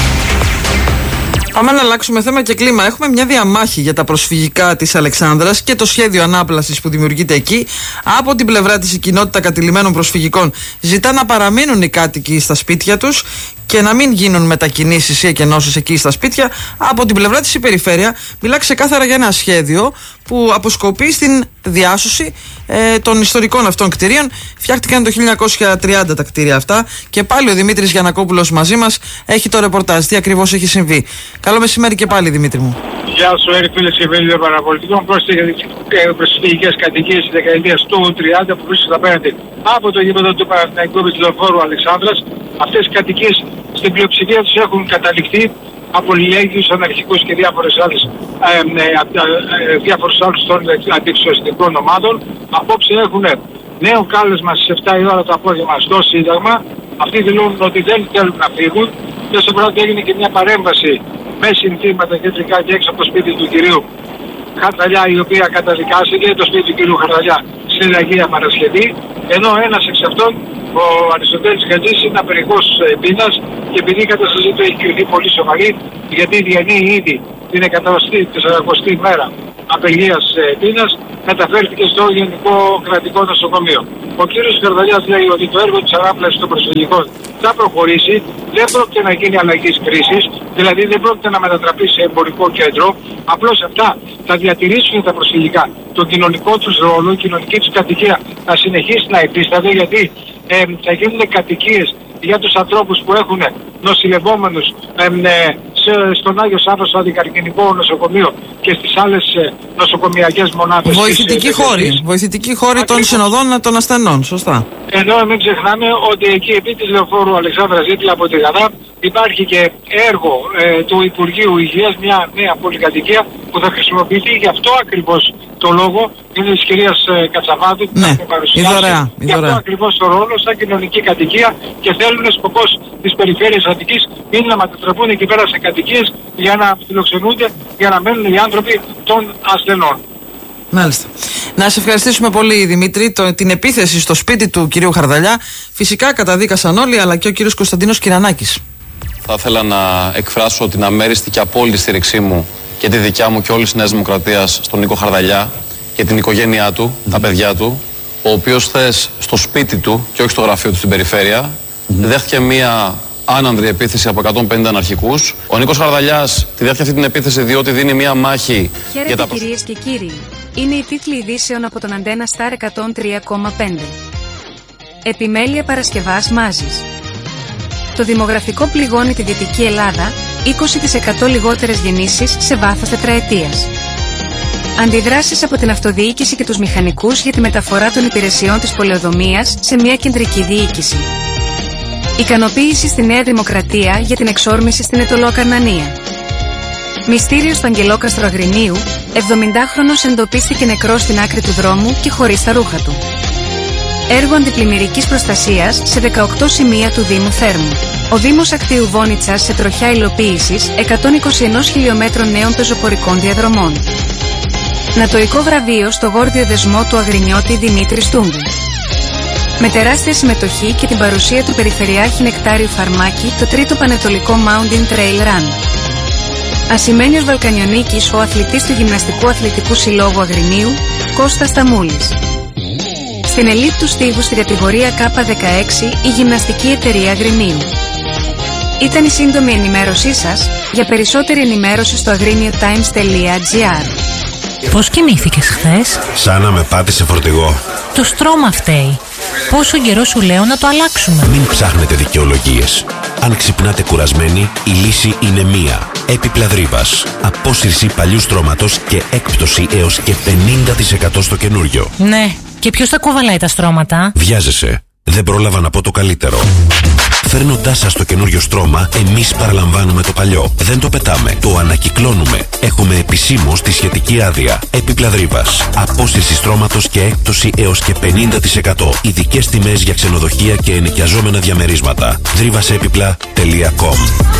Πάμε να αλλάξουμε θέμα και κλίμα. Έχουμε μια διαμάχη για τα προσφυγικά της Αλεξάνδρας και το σχέδιο ανάπλασης που δημιουργείται εκεί. Από την πλευρά της η κοινότητα κατηλημένων προσφυγικών ζητά να παραμείνουν οι κάτοικοι στα σπίτια τους και να μην γίνουν μετακινήσεις ή εκενώσεις εκεί στα σπίτια. Από την πλευρά της η περιφέρεια μιλά ξεκάθαρα για ένα σχέδιο που αποσκοπεί στην διάσωση ε, των ιστορικών αυτών κτηρίων. Φτιάχτηκαν το χίλια εννιακόσια τριάντα τα κτίρια αυτά και πάλι ο Δημήτρης Γιαννακόπουλος μαζί μας έχει το ρεπορτάζ. Τι ακριβώς έχει συμβεί. Καλό μεσημέρι και πάλι, Δημήτρη μου. Γεια σου, Έρη, φίλες και φίλοι των παραπολιτικών. Πρόκειται για τις προσφυγικές κατοικίες της δεκαετίας του τριάντα που βρίσκονται απέναντι από το γήπεδο του Παναθηναϊκού Λεωφόρου Αλεξάνδρας. Αυτές οι κατοικίες στην πλειοψηφία τους έχουν καταληφθεί από λιλέγγυους, αναρχικούς και διάφορες άλλες, ε, ε, ε, διάφορους άλλους των αντιεξουσιαστικών ομάδων. Απόψε έχουν νέο κάλεσμα στις επτά η ώρα το απόγευμα στο Σύνταγμα. Αυτοί δηλώνουν ότι δεν θέλουν να φύγουν. Και στο πρώτο έγινε και μια παρέμβαση με συνθήματα κεντρικά και έξω από το σπίτι του κυρίου Χαρδαλιά, η οποία καταδικάστηκε, το σπίτι του κυρίου Χαρδαλιά στην Αγία Παρασκευή. Ενώ ένας εξ αυτών, ο Αριστοτέλης Χατζής, είναι απεργός πείνας και επειδή η κατάσταση του έχει κριθεί πολύ σοβαρή, γιατί διανύει ήδη την εκατοστή τεσσαρακοστή μέρα απεργίας πείνας, μεταφέρθηκε στο Γενικό Κρατικό Νοσοκομείο. Ο κύριος Χαρδαλιάς λέει ότι το έργο της ανάπλασης των προσφυγικών θα προχωρήσει, δεν πρόκειται να γίνει αλλαγής κρίσης, δηλαδή δεν πρόκειται να μετατραπεί σε εμπορικό κέντρο, απλώς αυτά θα διατηρήσουν τα προσφυγικά τον κοινωνικό τους ρόλο, η κοινωνική τους κατοικία θα συνεχίσει να υφίσταται, γιατί ε, θα γίνουν κατοικίες για τους ανθρώπους που έχουν νοσηλευόμενους ε, ε, στον Άγιο Σάββα, στο Αντικαρκινικό Νοσοκομείο και στις άλλες ε, νοσοκομιακές μονάδες. Βοηθητικοί της, χώροι, της, βοηθητικοί χώροι των συνοδών των ασθενών, σωστά. Ενώ μην ξεχνάμε ότι εκεί επί της Λεωφόρου Αλεξάνδρας δίπλα από τη Γαδά υπάρχει και έργο ε, του Υπουργείου Υγείας, μια νέα πολυκατοικία που θα χρησιμοποιηθεί γι' αυτό ακριβώς το λόγο, είναι της κυρίας ε, Κατσαβάτου που ναι, θα παρουσιάσει. δωρεά, γι' αυτό ακριβώς το ρόλο σαν κοινωνική κατοικία και θέλουν σκοπός της περιφέρειας Αττικής είναι να μετατραπούν εκεί πέρα σε κατοικίες για να φιλοξενούνται, για να μένουν οι άνθρωποι των ασθενών. Μάλιστα. Να σε ευχαριστήσουμε πολύ, Δημήτρη. Το, την επίθεση στο σπίτι του κυρίου Χαρδαλιά φυσικά καταδίκασαν όλοι, αλλά και ο κύριος Κωνσταντίνος Κυρανάκης. Θα ήθελα να εκφράσω την αμέριστη και απόλυτη στήριξή μου και τη δικιά μου και όλης της Νέας Δημοκρατίας στον Νίκο Χαρδαλιά και την οικογένειά του, mm-hmm. τα παιδιά του, ο οποίος χθες στο σπίτι του και όχι στο γραφείο του στην περιφέρεια mm-hmm. δέχτηκε μία άνανδρη επίθεση από εκατόν πενήντα αναρχικούς. Ο Νίκος Χαρδαλιάς τη δέχτηκε αυτή την επίθεση διότι δίνει μία μάχη. Χαίρετε για τα... κυρίες και κύριοι. Είναι οι τίτλοι ειδήσεων από τον Αντένα Σταρ εκατόν τρία κόμμα πέντε. Επιμέλεια Παρασκευάς Μάζης. Το δημογραφικό πληγώνει τη Δυτική Ελλάδα, είκοσι τοις εκατό λιγότερες γεννήσεις σε βάθος τετραετίας. Αντιδράσεις από την αυτοδιοίκηση και τους μηχανικούς για τη μεταφορά των υπηρεσιών της πολεοδομίας σε μια κεντρική διοίκηση. Ικανοποίηση στη Νέα Δημοκρατία για την εξόρμηση στην Αιτωλοακαρνανία. Μυστήριο στο Αγγελόκαστρο Αγρινίου, εβδομηντάχρονος εντοπίστηκε νεκρός στην άκρη του δρόμου και χωρίς τα ρούχα του. Έργο αντιπλημμυρικής προστασίας σε δεκαοκτώ σημεία του Δήμου Θέρμου. Ο Δήμος Ακτίου Βόνιτσας σε τροχιά υλοποίησης εκατόν είκοσι ένα χιλιόμετρων νέων πεζοπορικών διαδρομών. Νατοϊκό βραβείο στο γόρδιο δεσμό του Αγρινιώτη Δημήτρη Στούμπου. Με τεράστια συμμετοχή και την παρουσία του Περιφερειάρχη Νεκτάριου Φαρμάκη το τρίτο Πανετολικό Mountain Trail Run. Ασημένιος Βαλκανιονίκης, ο αθλητής του Γυμναστικού Αθλητικού Συλλόγου Αγρινίου, Κώστας Ταμούλης. Στην ελίτ του στίβου στην κατηγορία Κ δεκαέξι η Γυμναστική Εταιρεία Αγρινίου. Ήταν η σύντομη ενημέρωσή σας. Για περισσότερη ενημέρωση στο agriniotimes τελεία gr. Πώς κοιμήθηκες χθες? Σαν να με πάτησε φορτηγό. Το στρώμα φταίει. Πόσο καιρό σου λέω να το αλλάξουμε? Μην ψάχνετε δικαιολογίες. Αν ξυπνάτε κουρασμένοι, η λύση είναι μία. Επιπλαδρύβας. Απόσυρση παλιού στρώματος και έκπτωση έως και πενήντα τοις εκατό στο καινούριο. Ναι. Και ποιος θα κουβαλάει τα στρώματα? Βιάζεσαι. Δεν πρόλαβα να πω το καλύτερο. Φέρνοντάς σας το καινούριο στρώμα, εμείς παραλαμβάνουμε το παλιό. Δεν το πετάμε, το ανακυκλώνουμε. Έχουμε επισήμως τη σχετική άδεια. Έπιπλα Δρύβας. Απόσυρση στρώματος και έκπτωση έως και πενήντα τοις εκατό. Ειδικές τιμές για ξενοδοχεία και ενοικιαζόμενα διαμερίσματα. δρύβασέπιπλα τελεία κομ.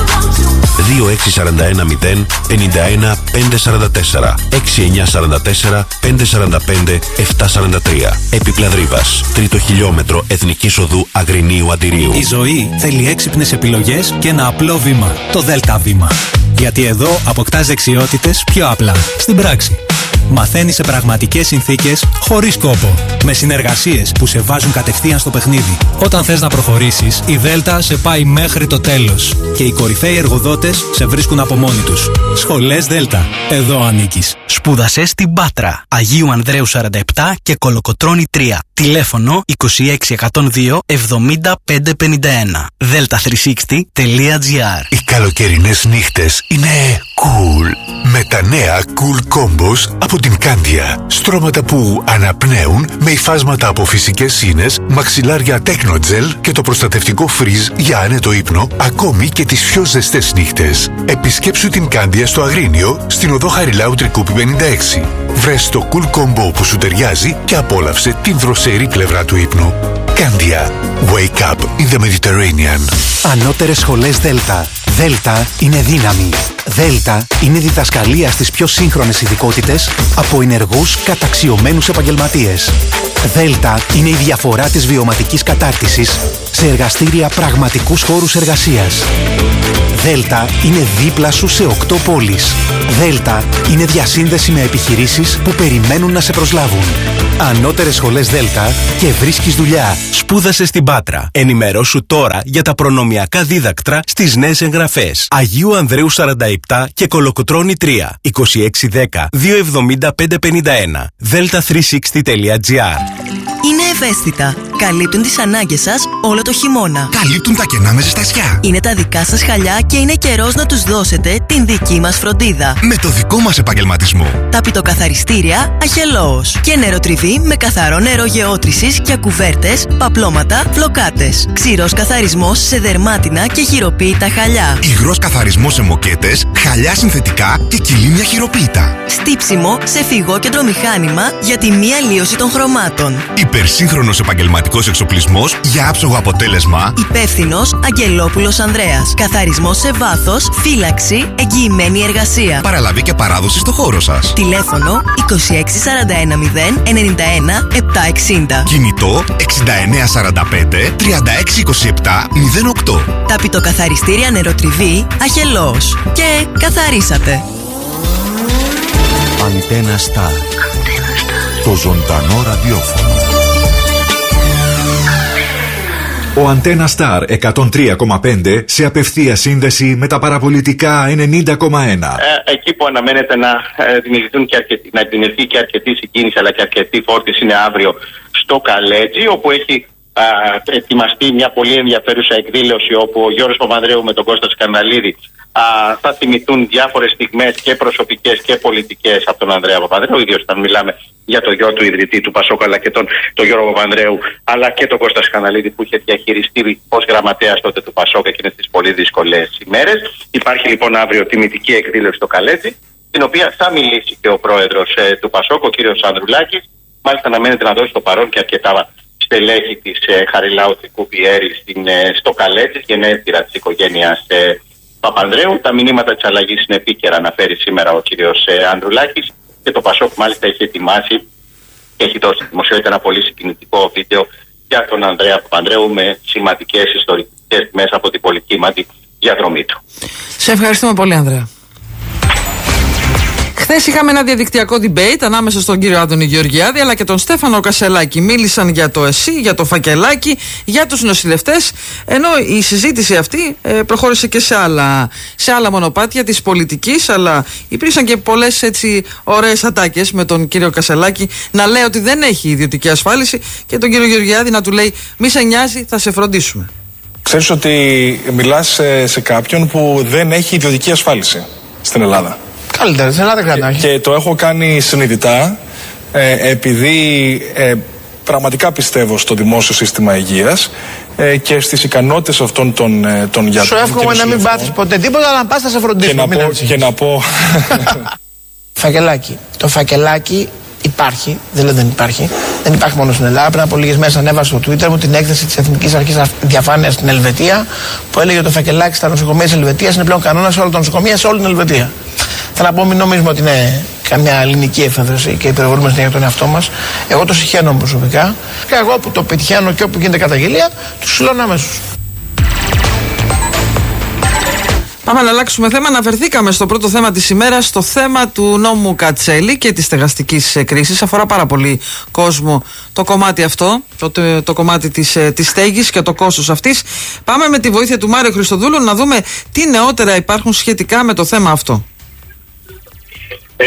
δύο έξι τέσσερα ένα μηδέν πέντε ένα πέντε τέσσερα τέσσερα έξι εννιά τέσσερα τέσσερα πέντε τέσσερα πέντε επτά τέσσερα τρία. Έπιπλα Δρύβας. Τρίτο χιλιόμετρο Εθνικής Οδού Αγρινίου Αντιρίου. Η ζωή θέλει έξυπνες επιλογές και ένα απλό βήμα. Το Δέλτα Βήμα. Γιατί εδώ αποκτάς δεξιότητες πιο απλά. Στην πράξη. Μαθαίνεις σε πραγματικές συνθήκες, χωρίς κόπο. Με συνεργασίες που σε βάζουν κατευθείαν στο παιχνίδι. Όταν θες να προχωρήσεις, η Δέλτα σε πάει μέχρι το τέλος. Και οι κορυφαίοι εργοδότες σε βρίσκουν από μόνοι τους. Σχολές Δέλτα. Εδώ ανήκεις. Σπούδασε στην Πάτρα. Αγίου Ανδρέου σαράντα επτά και Κολοκοτρώνη τρία. Τηλέφωνο είκοσι έξι εκατόν δύο εβδομήντα πέντε πενήντα ένα. δέλτα τριακόσια εξήντα τελεία τζι άρ. Οι καλοκαιρινές νύχτες είναι cool. Με τα νέα Cool Combos από την Κάνδια. Στρώματα που αναπνέουν με υφάσματα από φυσικές ίνες, μαξιλάρια Technogel και το προστατευτικό φριζ για άνετο ύπνο, ακόμη και τις πιο ζεστές νύχτες. Επισκέψου την Κάνδια στο Αγρίνιο, στην οδό Χαριλάου Τρικούπη πενήντα έξι. Βρες το Cool Combo που σου ταιριάζει και απόλαυσε την δροσερή πλευρά του ύπνου. Κάνδια. Wake up in the Mediterranean. Ανώτερες σχολές Δέλτα. Δέλτα είναι δύναμη. Δέλτα είναι διδασκαλία στις πιο σύγχρονες ειδικότητες από ενεργούς καταξιωμένους επαγγελματίες. Δέλτα είναι η διαφορά της βιωματικής κατάρτισης σε εργαστήρια πραγματικούς χώρους εργασίας. Δέλτα είναι δίπλα σου σε οκτώ πόλεις. Δέλτα είναι διασύνδεση με επιχειρήσεις που περιμένουν να σε προσλάβουν. Ανώτερες σχολές Δέλτα και βρίσκεις δουλειά. Σπούδασε στην Πάτρα. Ενημερώσου τώρα για τα προνομιακά δίδακτρα στις νέες εγγραφές. Αγίου Ανδρέου σαράντα επτά και Κολοκοτρώνη τρία. είκοσι έξι δέκα δύο εβδομήντα πέντε πενήντα ένα. δέλτα τριακόσια εξήντα τελεία τζι άρ. Είναι ευαίσθητα. Καλύπτουν τις ανάγκες σας όλο το χειμώνα. Καλύπτουν τα κενά με ζεστασιά. Είναι τα δικά σας χαλιά και είναι καιρός να τους δώσετε την δική μας φροντίδα. Με το δικό μας επαγγελματισμό. Ταπητοκαθαριστήρια Αχελώος. Και νεροτριβή με καθαρό νερό γεώτρησης για κουβέρτες, παπλώματα, φλοκάτες. Ξηρός καθαρισμός σε δερμάτινα και χειροποίητα χαλιά. Υγρός καθαρισμός σε μοκέτες, χαλιά συνθετικά και κυλίμια χειροποίητα. Στύψιμο σε φυγόκεντρο μηχάνημα για τη μη αλλίωση των χρωμάτων. Υπερσύγχρονος επαγγελματικός εξοπλισμός για άψογο αποτέλεσμα. Υπεύθυνος Αγγελόπουλος Ανδρέας. Καθαρισμός σε βάθος, φύλαξη, εγγυημένη εργασία. Παραλαβή και παράδοση στο χώρο σας. Τηλέφωνο είκοσι έξι σαράντα ένα μηδέν ενενήντα ένα επτακόσια εξήντα. Κινητό εξήντα εννέα σαράντα πέντε τριάντα έξι είκοσι επτά μηδέν οκτώ. Ταπητοκαθαριστήρια Νεροτριβή Αχελώος. Και καθαρίσατε. Αντένα Σταρ. Το ζωντανό ραδιόφωνο. Ο Αντένα Σταρ εκατόν τρία κόμμα πέντε σε απευθεία σύνδεση με τα παραπολιτικά ενενήντα κόμμα ένα. Ε, εκεί που αναμένεται να ε, δημιουργηθούν και αρκετή, να δημιουργηθεί και αρκετή συγκίνηση αλλά και αρκετή φόρτιση είναι αύριο στο Καλέτζι, όπου έχει α, ετοιμαστεί μια πολύ ενδιαφέρουσα εκδήλωση όπου ο Γιώργος Παπανδρέου με τον Κώστα Σκανδαλίδη α, θα θυμηθούν διάφορες στιγμές και προσωπικές και πολιτικές από τον Ανδρέα Παπανδρέου, ιδίως όταν μιλάμε για το γιο του ιδρυτή του Πασόκ αλλά και τον, τον Γιώργο Παπανδρέου, αλλά και τον Κώστα Σκανδαλίδη που είχε διαχειριστεί ως γραμματέας τότε του Πασόκ εκείνες τις πολύ δύσκολες ημέρες. Υπάρχει λοιπόν αύριο τιμητική εκδήλωση στο Καλέτζι, την οποία θα μιλήσει και ο πρόεδρος ε, του Πασόκ, ο κύριος Ανδρουλάκης. Μάλιστα αναμένεται να δώσει το παρόν και αρκετά στελέχη της ε, Χαριλάου Τρικούπη ε, στο Καλέτζι, γενέθλια της οικογένειας ε, Παπανδρέου. Τα μηνύματα της αλλαγής είναι επίκαιρα, αναφέρει σήμερα ο κύριος ε, Ανδρουλάκης. Και το Πασόκ μάλιστα έχει ετοιμάσει και έχει δώσει δημοσιότητα ένα πολύ συγκινητικό βίντεο για τον Ανδρέα Παπανδρέου με σημαντικές ιστορικές μέσα από την πολυκύματη διαδρομή του. Σε ευχαριστούμε πολύ, Ανδρέα. Χθες είχαμε ένα διαδικτυακό debate ανάμεσα στον κύριο Άδωνη Γεωργιάδη αλλά και τον Στέφανο Κασελάκη. Μίλησαν για το ΕΣΥ, για το φακελάκι, για τους νοσηλευτές, ενώ η συζήτηση αυτή ε, προχώρησε και σε άλλα, σε άλλα μονοπάτια της πολιτικής, αλλά υπήρξαν και πολλές έτσι ωραίες ατάκες με τον κύριο Κασελάκη να λέει ότι δεν έχει ιδιωτική ασφάλιση και τον κύριο Γεωργιάδη να του λέει μη σε νοιάζει, θα σε φροντίσουμε. Ξέρεις ότι μιλάς σε, σε κάποιον που δεν έχει ιδιωτική ασφάλιση στην Ελλάδα. Καλύτερα, στην Ελλάδα κρατάει. Και το έχω κάνει συνειδητά ε, επειδή ε, πραγματικά πιστεύω στο δημόσιο σύστημα υγείας ε, και στις ικανότητες αυτών των, ε, των γιατρών. Σου εύχομαι να μην πάθεις ποτέ τίποτα, αλλά να πας θα σε φροντίσουν. Και, να πω, και να πω... Φακελάκι. Το φακελάκι υπάρχει, δηλαδή δεν υπάρχει. Δεν υπάρχει μόνο στην Ελλάδα. Πριν από λίγες μέρες ανέβασα στο Twitter μου την έκθεση της Εθνικής Αρχής Διαφάνειας στην Ελβετία, που έλεγε ότι το φακελάκι στα νοσοκομεία της Ελβετίας είναι πλέον κανόνα σε όλα τα νοσοκομεία σε όλη την Ελβετία. Θέλω να πω, μην νομίζουμε ότι είναι καμιά ελληνική εφεύρεση και υπερβολούμε για τον εαυτό μας. Εγώ το συχαίνω προσωπικά. Και εγώ που το πετυχαίνω και όπου γίνεται καταγγελία, του συλλώνω αμέσως. Πάμε να αλλάξουμε θέμα. Αναφερθήκαμε στο πρώτο θέμα της ημέρας, στο θέμα του νόμου Κατσέλη και της στεγαστικής κρίσης. Αφορά πάρα πολύ κόσμο το κομμάτι αυτό, το, το, το κομμάτι της, της στέγης και το κόστος αυτής. Πάμε με τη βοήθεια του Μάριο Χριστοδούλου να δούμε τι νεότερα υπάρχουν σχετικά με το θέμα αυτό. Ε,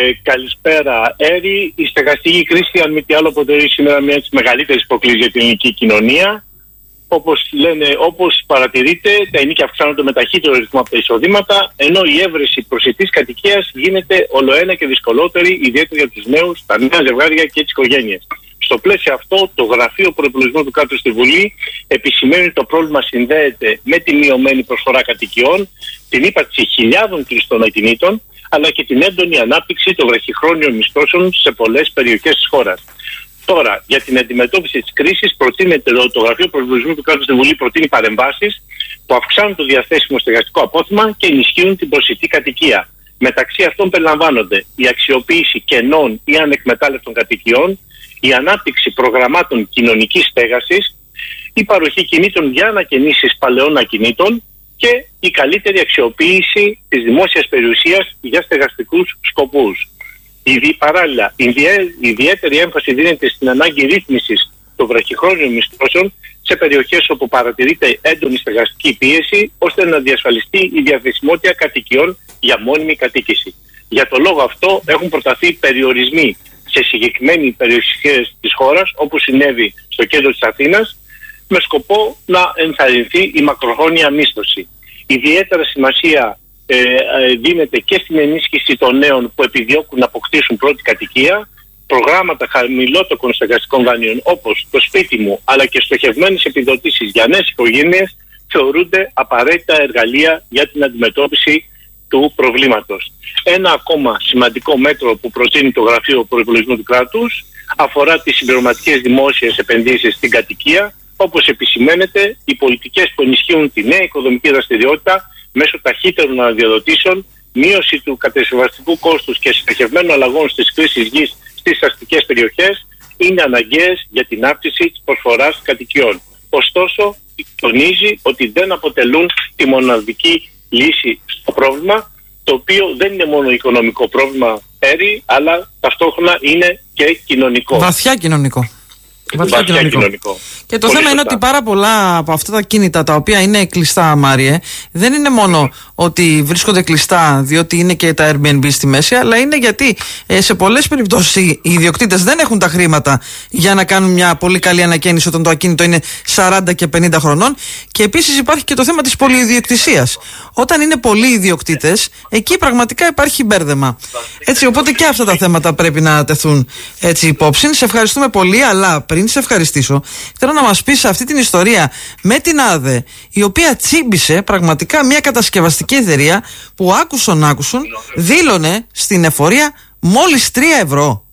καλησπέρα, Έρη. Η στεγαστική κρίση, αν μη τι άλλο, αποτελεί σήμερα μια από τις μεγαλύτερες υποκλήσεις για την ελληνική κοινωνία. Όπως λένε, όπως παρατηρείτε, τα ενίκια αυξάνονται με ταχύτερο ρυθμό από τα εισοδήματα, ενώ η έβρεση προσιτής κατοικίας γίνεται ολοένα και δυσκολότερη, ιδιαίτερα για τους νέους, τα νέα ζευγάρια και τις οικογένειες. Στο πλαίσιο αυτό, το Γραφείο Προϋπολογισμού του Κράτους στη Βουλή επισημαίνει ότι το πρόβλημα συνδέεται με τη μειωμένη προσφορά κατοικιών, την ύπαρξη χιλιάδων κλειστών ακινήτων, αλλά και την έντονη ανάπτυξη των βραχυχρόνιων μισθώσεων σε πολλές περιοχές της χώρας. Τώρα, για την αντιμετώπιση της κρίσης, προτείνεται το Γραφείο Προϋπολογισμού του Κράτους στη Βουλή προτείνει παρεμβάσεις που αυξάνουν το διαθέσιμο στεγαστικό απόθυμα και ενισχύουν την προσιτή κατοικία. Μεταξύ αυτών περιλαμβάνονται η αξιοποίηση κενών ή ανεκμετάλλευτων κατοικιών, η ανάπτυξη προγραμμάτων κοινωνικής στέγασης, η παροχή κινήτων για ανακαινήσεις παλαιών ακινήτων και η καλύτερη αξιοποίηση της δημόσιας περιουσίας για στεγαστικούς σκοπούς. Η, παράλληλα, η ιδιαίτερη έμφαση δίνεται στην ανάγκη ρύθμισης των βραχυχρόνιων μισθώσεων σε περιοχές όπου παρατηρείται έντονη στεγαστική πίεση, ώστε να διασφαλιστεί η διαθεσιμότητα κατοικιών για μόνιμη κατοίκηση. Για το λόγο αυτό έχουν προταθεί περιορισμοί σε συγκεκριμένες περιοχές της χώρας, όπως συνέβη στο κέντρο της Αθήνας, με σκοπό να ενθαρρυνθεί η μακροχρόνια μίσθωση. Ιδιαίτερα σημασία ε, ε, δίνεται και στην ενίσχυση των νέων που επιδιώκουν να αποκτήσουν πρώτη κατοικία, προγράμματα χαμηλότοκων στεγαστικών δανείων όπως το σπίτι μου, αλλά και στοχευμένες επιδοτήσεις για νέες οικογένειες θεωρούνται απαραίτητα εργαλεία για την αντιμετώπιση του προβλήματος. Ένα ακόμα σημαντικό μέτρο που προτείνει το Γραφείο Προϋπολογισμού του Κράτους αφορά τις συμπληρωματικές δημόσιες επενδύσεις στην κατοικία, όπως επισημαίνεται, οι πολιτικές που ενισχύουν τη νέα οικοδομική δραστηριότητα μέσω ταχύτερων αναδιαδοτήσεων, μείωση του κατασκευαστικού κόστους και στοχευμένων αλλαγών στις χρήσεις γης στις αστικές περιοχές είναι αναγκαίες για την αύξηση της προσφοράς κατοικιών. Ωστόσο, τονίζει ότι δεν αποτελούν τη μοναδική λύση στο πρόβλημα, το οποίο δεν είναι μόνο οικονομικό πρόβλημα, Έρη, αλλά ταυτόχρονα είναι και κοινωνικό. Βαθιά κοινωνικό. Βαθιά Βαθιά κοινωνικό. κοινωνικό. Και το Πολύ θέμα σωστά. είναι ότι πάρα πολλά από αυτά τα κίνητα τα οποία είναι κλειστά, Μάριε, δεν είναι μόνο ότι βρίσκονται κλειστά διότι είναι και τα Airbnb στη μέση, αλλά είναι γιατί ε, σε πολλές περιπτώσεις οι ιδιοκτήτες δεν έχουν τα χρήματα για να κάνουν μια πολύ καλή ανακαίνιση όταν το ακίνητο είναι σαράντα και πενήντα χρονών. Και επίσης υπάρχει και το θέμα της πολυιδιοκτησίας. Όταν είναι πολλοί ιδιοκτήτες, εκεί πραγματικά υπάρχει μπέρδεμα. Έτσι, οπότε και αυτά τα θέματα πρέπει να τεθούν έτσι υπόψη. Σε ευχαριστούμε πολύ, αλλά πριν σε ευχαριστήσω, θέλω να μας πεις αυτή την ιστορία με την ΑΔΕ, η οποία τσίμπησε πραγματικά μια κατασκευαστική εταιρεία που άκουσον άκουσον δήλωνε στην εφορία μόλις τρία ευρώ.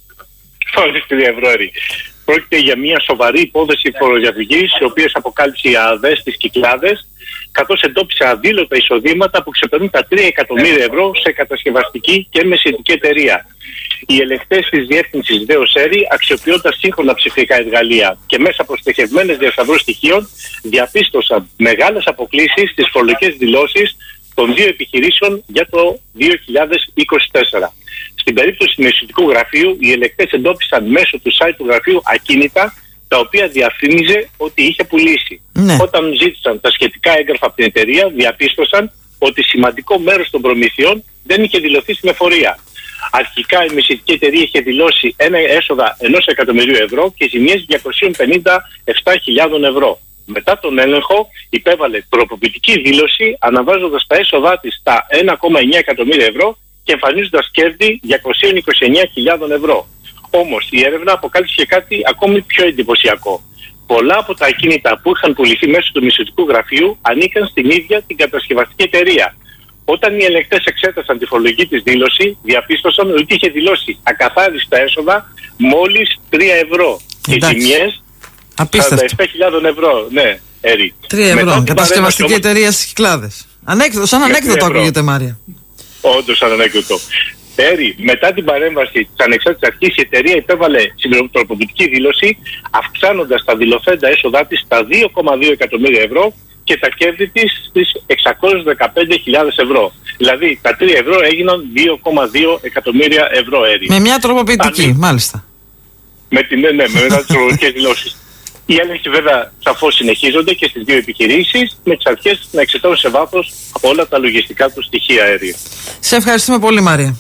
Μόλις τρία ευρώ, Έρη. Πρόκειται για μια σοβαρή υπόθεση φοροδιαφυγής, η οποία αποκάλυψε η ΑΔΕ στις Κυκλάδες, καθώς εντόπισε αδήλωτα εισοδήματα που ξεπερνούν τα τρία εκατομμύρια ευρώ σε κατασκευαστική και μεσαιτική εταιρεία. Οι ελεγκτές της διεύθυνσης ΔΕΟΣΕΡΗ, αξιοποιώντας σύγχρονα ψηφιακά εργαλεία και μέσα από στοχευμένες διασταυρούς στοιχείων, διαπίστωσαν μεγάλες αποκλίσεις στις φορολογικές δηλώσεις των δύο επιχειρήσεων για το δύο χιλιάδες είκοσι τέσσερα. Στην περίπτωση του μεσαιτικού γραφείου, οι ελεγκτές εντόπισαν μέσω του site του γραφείου ακίνητα, τα οποία διαφήμιζε ότι είχε πουλήσει. Ναι. Όταν ζήτησαν τα σχετικά έγγραφα από την εταιρεία, διαπίστωσαν ότι σημαντικό μέρος των προμηθειών δεν είχε δηλωθεί στην εφορία. Αρχικά η μεσαιτική εταιρεία είχε δηλώσει ένα έσοδα ενός εκατομμυρίου ευρώ και ζημιές διακόσιες πενήντα επτά χιλιάδες ευρώ. Μετά τον έλεγχο υπέβαλε τροποποιητική δήλωση αναβάζοντας τα έσοδά της στα ένα κόμμα εννέα εκατομμύρια ευρώ και εμφανίζοντας κέρδη διακόσιες είκοσι εννέα χιλιάδες ευρώ. Όμως η έρευνα αποκάλυψε κάτι ακόμη πιο εντυπωσιακό. πολλά από τα ακίνητα που είχαν πουληθεί μέσω του μισθωτικού γραφείου ανήκαν στην ίδια την κατασκευαστική εταιρεία. Όταν οι ελεγκτές εξέτασαν τη φορολογική της δήλωση, διαπίστωσαν ότι είχε δηλώσει ακαθάριστα έσοδα μόλις τρία ευρώ. Και οι ζημιές σαράντα επτά χιλιάδες ευρώ. Ναι, Έρη. τρία ευρώ. Κατασκευαστική όμως... εταιρεία στις Κυκλάδες. Ανέκδοτο, σαν ανέκδοτο ακούγεται, Μάρια. Όντως σαν ανέκδοτο. Έρη, μετά την παρέμβαση της ανεξάρτητης αρχής, η εταιρεία υπέβαλε συμπληρωματική δήλωση, αυξάνοντας τα δηλωθέντα έσοδά της στα δύο κόμμα δύο εκατομμύρια ευρώ και τα κέρδη της στις εξακόσιες δεκαπέντε χιλιάδες ευρώ. Δηλαδή τα τρία ευρώ έγιναν δύο κόμμα δύο εκατομμύρια ευρώ, Έρη. Με μια τροποποιητική, Άνε... μάλιστα. Με την, ναι, ναι, με μετά τις τροποποιητικές δηλώσεις. Οι έλεγχοι βέβαια σαφώς συνεχίζονται και στις δύο επιχειρήσεις, με τις αρχές να εξετάσουν σε βάθος από όλα τα λογιστικά του στοιχεία, Έρη. Σε ευχαριστούμε πολύ, Μάρια.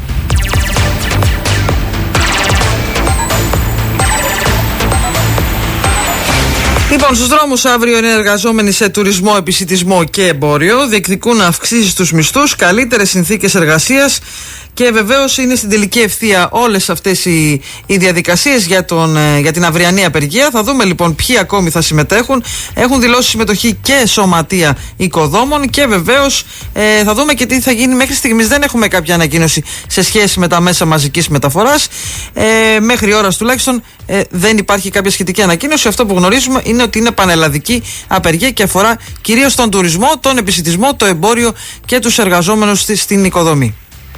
Λοιπόν, στους δρόμους αύριο είναι εργαζόμενοι σε τουρισμό, επισιτισμό και εμπόριο. Διεκδικούν αυξήσεις στους μισθούς, καλύτερες συνθήκες εργασίας και βεβαίως είναι στην τελική ευθεία όλες αυτές οι, οι διαδικασίες για, τον, για την αυριανή απεργία. Θα δούμε λοιπόν ποιοι ακόμη θα συμμετέχουν. Έχουν δηλώσει συμμετοχή και σωματεία οικοδόμων και βεβαίως ε, θα δούμε και τι θα γίνει. Μέχρι στιγμής δεν έχουμε κάποια ανακοίνωση σε σχέση με τα μέσα μαζικής μεταφοράς. Ε, μέχρι ώρας τουλάχιστον ε, δεν υπάρχει κάποια σχετική ανακοίνωση. Αυτό που γνωρίζουμε είναι ότι είναι πανελλαδική απεργία και αφορά κυρίως τον τουρισμό, τον επισιτισμό, το εμπόριο και τους εργαζόμενους στην οικοδομή.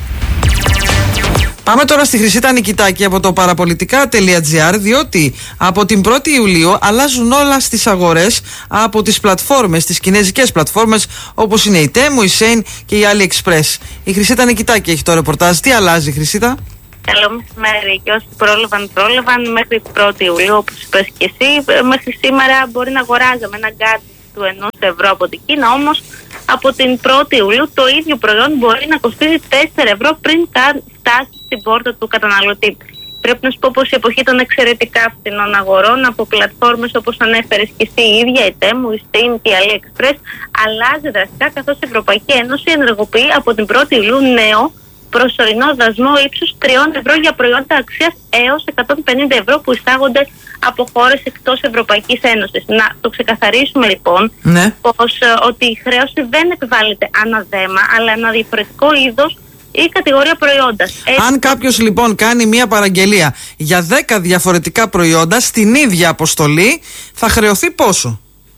Πάμε τώρα στη Χρυσίτα Νικητάκη από το παραπολιτικά τελεία τζι άρ, διότι από την πρώτη Ιουλίου αλλάζουν όλα στις αγορές από τις πλατφόρμες, τις κινέζικες πλατφόρμες όπως είναι η Temu, η Shein και η AliExpress. Η Χρυσίτα Νικητάκη έχει το ρεπορτάζ. Τι αλλάζει, Χρυσίτα? Καλό μεσημέρι, και όσοι πρόλαβαν, πρόλαβαν μέχρι την πρώτη Ιουλίου, όπως είπες και εσύ. Μέχρι σήμερα μπορεί να αγοράζαμε ένα γκάτζετ του ενός ευρώ από την Κίνα, όμως από την πρώτη Ιουλίου το ίδιο προϊόν μπορεί να κοστίζει τέσσερα ευρώ πριν φτάσει στην πόρτα του καταναλωτή. Πρέπει να σου πω πως η εποχή των εξαιρετικά φθηνών αγορών από πλατφόρμες όπως ανέφερες και εσύ η ίδια, η Temu, η Shein και η AliExpress, αλλάζει δραστικά, καθώς η Ευρωπαϊκή Ένωση ενεργοποιεί από την πρώτη Ιουλίου νέο προσωρινό δασμό ύψους τριών ευρώ για προϊόντα αξίας έως εκατόν πενήντα ευρώ που εισάγονται από χώρες εκτός Ευρωπαϊκής Ένωσης. Να το ξεκαθαρίσουμε λοιπόν, ναι, πως ε, ότι η χρέωση δεν επιβάλλεται αναδέμα, αλλά ένα διαφορετικό είδος ή κατηγορία προϊόντα. Έτσι... Αν κάποιος λοιπόν κάνει μια παραγγελία για δέκα διαφορετικά προϊόντα στην ίδια αποστολή, θα χρεωθεί πόσο?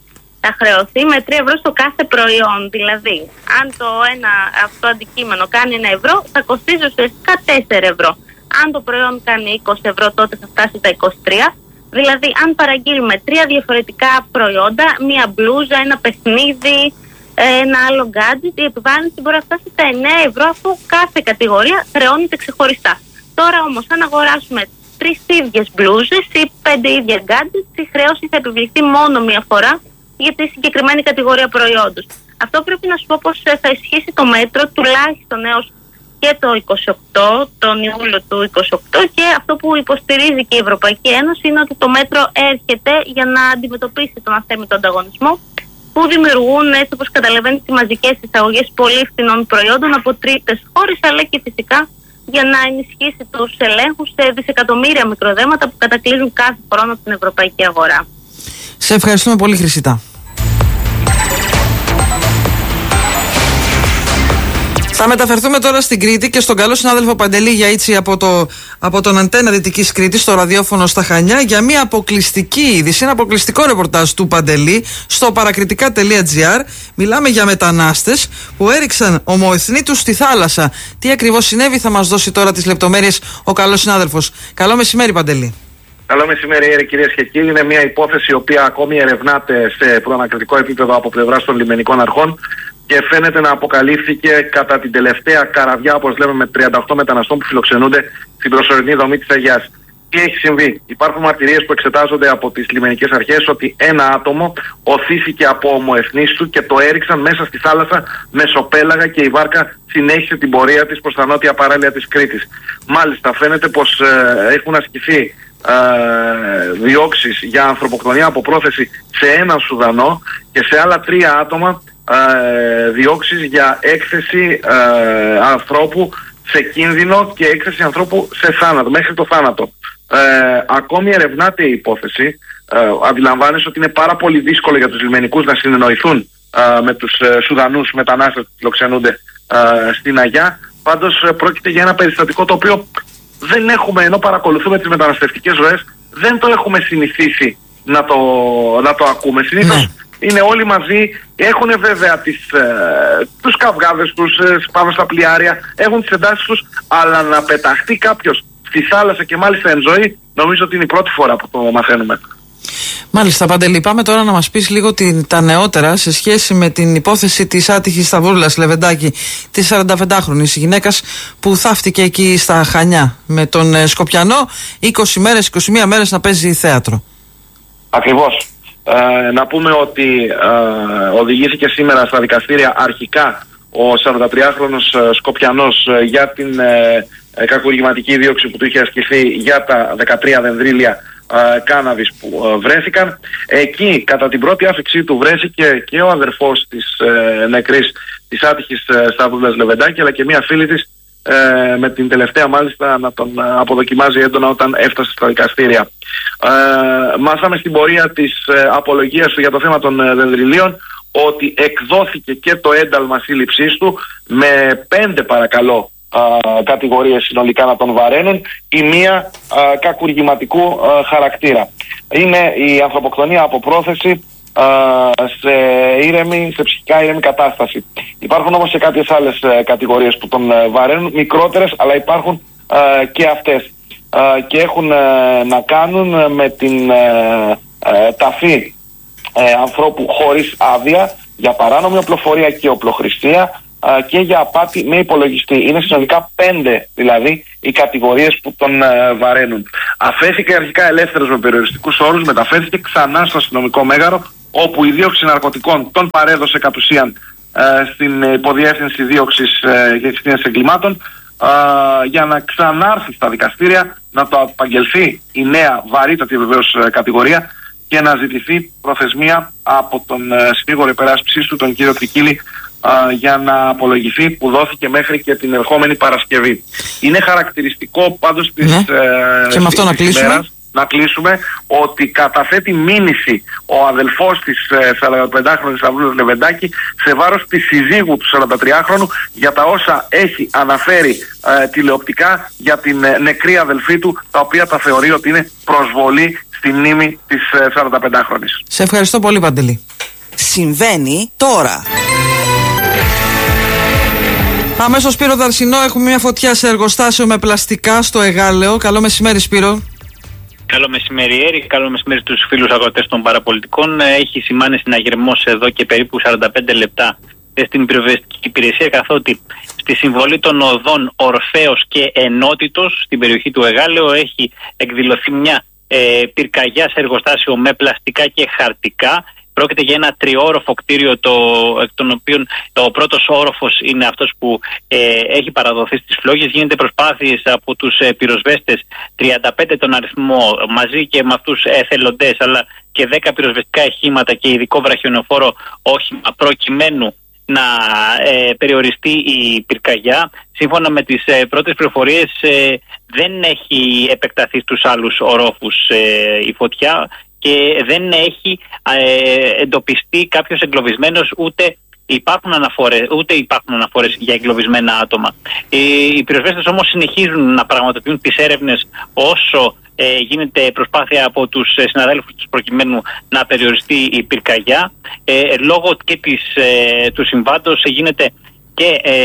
Θα χρεωθεί με τρία ευρώ στο κάθε προϊόν. Δηλαδή, αν το ένα αυτό αντικείμενο κάνει ένα ευρώ, θα κοστίζει ουσιαστικά τέσσερα ευρώ. Αν το προϊόν κάνει είκοσι ευρώ, τότε θα φτάσει στα είκοσι τρία. Δηλαδή, αν παραγγείλουμε τρία διαφορετικά προϊόντα, μία μπλούζα, ένα παιχνίδι, ένα άλλο gadget, η επιβάρυνση μπορεί να φτάσει στα εννέα ευρώ, αφού κάθε κατηγορία χρεώνεται ξεχωριστά. Τώρα όμως, αν αγοράσουμε τρεις ίδιες μπλούζες ή πέντε ίδια gadgets, η χρέωση θα επιβληθεί μόνο μία φορά για τη συγκεκριμένη κατηγορία προϊόντος. Αυτό πρέπει να σου πω πως θα ισχύσει το μέτρο τουλάχιστον έως και το είκοσι οκτώ, τον Ιούλιο του είκοσι οκτώ, και αυτό που υποστηρίζει και η Ευρωπαϊκή Ένωση είναι ότι το μέτρο έρχεται για να αντιμετωπίσει τον αθέμητο ανταγωνισμό που δημιουργούν, έτσι όπως καταλαβαίνεις, οι μαζικές εισαγωγές πολύ φθηνών προϊόντων από τρίτες χώρες, αλλά και φυσικά για να ενισχύσει τους ελέγχους σε δισεκατομμύρια μικροδέματα που κατακλείζουν κάθε χρόνο την ευρωπαϊκή αγορά. Σε ευχαριστούμε πολύ, Χρυσίτα. Θα μεταφερθούμε τώρα στην Κρήτη και στον καλό συνάδελφο Παντελή Γιαΐτσι από, το, από τον Αντένα Δυτικής Κρήτης, στο ραδιόφωνο στα Χανιά, για μια αποκλειστική είδηση, ένα αποκλειστικό ρεπορτάζ του Παντελή στο παρακριτικά τελεία τζι άρ. Μιλάμε για μετανάστες που έριξαν ομοεθνή τους στη θάλασσα. Τι ακριβώς συνέβη θα μας δώσει τώρα τις λεπτομέρειες ο καλός συνάδελφος. Καλό μεσημέρι, Παντελή. Καλό μεσημέρι, κυρίες και κύριοι. Είναι μια υπόθεση η οποία ακόμη ερευνάται σε προανακριτικό επίπεδο από πλευράς των λιμενικών αρχών και φαίνεται να αποκαλύφθηκε κατά την τελευταία καραβιά, όπως λέμε, με τριάντα οκτώ μεταναστών που φιλοξενούνται στην προσωρινή δομή της Αγιάς. Τι έχει συμβεί? Υπάρχουν μαρτυρίες που εξετάζονται από τις λιμενικές αρχές ότι ένα άτομο οθήθηκε από ομοεθνείς του και το έριξαν μέσα στη θάλασσα μεσοπέλαγα και η βάρκα συνέχισε την πορεία της προς τα νότια παράλια της Κρήτης. Μάλιστα, φαίνεται πως ε, έχουν ασκηθεί Ε, διώξεις για ανθρωποκτονία από πρόθεση σε έναν Σουδανό και σε άλλα τρία άτομα ε, διώξεις για έκθεση ε, ανθρώπου σε κίνδυνο και έκθεση ανθρώπου σε θάνατο, μέχρι το θάνατο. ε, ακόμη ερευνάται η υπόθεση. Ε, αντιλαμβάνεσαι ότι είναι πάρα πολύ δύσκολο για τους λιμενικούς να συνεννοηθούν ε, με τους ε, Σουδανούς μετανάστες που φιλοξενούνται ε, στην Αγιά. Πάντως ε, πρόκειται για ένα περιστατικό το οποίο δεν έχουμε, ενώ παρακολουθούμε τις μεταναστευτικές ροές, δεν το έχουμε συνηθίσει να το, να το ακούμε. Συνήθως ναι. είναι όλοι μαζί, έχουν βέβαια τις, ε, τους καυγάδες τους ε, πάνω στα πλοιάρια, έχουν τις εντάσεις τους, αλλά να πεταχτεί κάποιος στη θάλασσα και μάλιστα εν ζωή, νομίζω ότι είναι η πρώτη φορά που το μαθαίνουμε. Μάλιστα, Παντελή, πάμε τώρα να μας πεις λίγο την, τα νεότερα σε σχέση με την υπόθεση της άτυχης Σταυρούλας Λεβεντάκη, της σαρανταπεντάχρονης γυναίκας που θαύτηκε εκεί στα Χανιά με τον ε, Σκοπιανό είκοσι μέρες, είκοσι μία μέρες να παίζει θέατρο. Ακριβώς. Ε, να πούμε ότι ε, οδηγήθηκε σήμερα στα δικαστήρια αρχικά ο σαραντατριάχρονος ε, Σκοπιανός ε, για την ε, ε, κακουργηματική δίωξη που του είχε ασκηθεί για τα δεκατρία δενδρίλια ε, κάναβης που ε, βρέθηκαν. Εκεί κατά την πρώτη άφηξή του βρέθηκε και ο αδερφός της ε, νεκρής, της άτυχης ε, Σταυρούλας Λεβεντάκη, αλλά και μία φίλη της, Ε, με την τελευταία μάλιστα να τον ε, αποδοκιμάζει έντονα όταν έφτασε στα δικαστήρια. Ε, μάθαμε στην πορεία της ε, απολογίας του για το θέμα των ε, δενδριλίων ότι εκδόθηκε και το ένταλμα σύλληψής του με πέντε παρακαλώ ε, κατηγορίες συνολικά να τον βαραίνουν, η μία ε, κακουργηματικού ε, χαρακτήρα. Είναι η ανθρωποκτονία από πρόθεση Uh, σε ήρεμη, σε ψυχικά ήρεμη κατάσταση. Υπάρχουν όμως και κάποιες άλλες uh, κατηγορίες που τον uh, βαραίνουν, μικρότερες, αλλά υπάρχουν uh, και αυτές uh, και έχουν uh, να κάνουν uh, με την uh, uh, ταφή uh, ανθρώπου χωρίς άδεια για παράνομη οπλοφορία και οπλοχρηστία uh, και για απάτη με υπολογιστή. Είναι συνολικά πέντε δηλαδή οι κατηγορίες που τον uh, βαραίνουν. Αφέθηκε αρχικά ελεύθερος με περιοριστικούς όρους, μεταφέρθηκε ξανά στο αστυνομικό μέγαρο, όπου η δίωξη ναρκωτικών τον παρέδωσε κατ' ουσίαν ε, στην υποδιεύθυνση δίωξης ε, για ευθύνες εγκλημάτων ε, για να ξανάρθει στα δικαστήρια, να το απαγγελθεί η νέα βαρύτατη βεβαίως ε, κατηγορία και να ζητηθεί προθεσμία από τον ε, συνήγορο υπεράσπισης του, τον κύριο Κρικίλη, ε, για να απολογηθεί, που δόθηκε μέχρι και την ερχόμενη Παρασκευή. Είναι χαρακτηριστικό πάντως της, ναι. ε, και με αυτό να κλείσουμε. Ημέρας, να κλείσουμε ότι καταθέτει μήνυση ο αδελφός της ε, σαρανταπεντάχρονης Σταυρούλας Λεβεντάκη σε βάρος της συζύγου του σαραντατριάχρονου για τα όσα έχει αναφέρει ε, τηλεοπτικά για την ε, νεκρή αδελφή του, τα οποία τα θεωρεί ότι είναι προσβολή στη μνήμη της ε, σαρανταπεντάχρονης. Σε ευχαριστώ πολύ, Παντελή. Συμβαίνει τώρα. Πάμε στο Σπύρο Δαρσινό. Έχουμε μια φωτιά σε εργοστάσιο με πλαστικά στο Εγάλεο. Καλό μεσημέρι, Σπύρο. Καλό μεσημέρι, Έρη. Καλό μεσημέρι στους φίλους αγροτές των παραπολιτικών. Έχει σημάνει συναγερμός εδώ και περίπου σαράντα πέντε λεπτά στην πυροσβεστική υπηρεσία, καθότι στη συμβολή των οδών Ορφέως και Ενότητος στην περιοχή του Εγάλεο έχει εκδηλωθεί μια ε, πυρκαγιά σε εργοστάσιο με πλαστικά και χαρτικά. Πρόκειται για ένα τριόροφο κτίριο, το, εκ των οποίων ο πρώτος όροφος είναι αυτός που ε, έχει παραδοθεί στις φλόγες. Γίνεται προσπάθειες από τους ε, πυροσβέστες, τριάντα πέντε τον αριθμό, μαζί και με αυτούς εθελοντές, αλλά και δέκα πυροσβεστικά εχήματα και ειδικό βραχιονοφόρο όχημα, προκειμένου να ε, περιοριστεί η πυρκαγιά. Σύμφωνα με τις ε, πρώτες πληροφορίες, ε, δεν έχει επεκταθεί στους άλλους ορόφους ε, η φωτιά και δεν έχει ε, εντοπιστεί κάποιος εγκλωβισμένος, ούτε υπάρχουν αναφορές, ούτε υπάρχουν αναφορές για εγκλωβισμένα άτομα. Οι, οι πυροσβέστες όμως συνεχίζουν να πραγματοποιούν τις έρευνες όσο ε, γίνεται προσπάθεια από τους συναδέλφους τους προκειμένου να περιοριστεί η πυρκαγιά. Ε, λόγω και της, ε, του συμβάντος γίνεται και ε,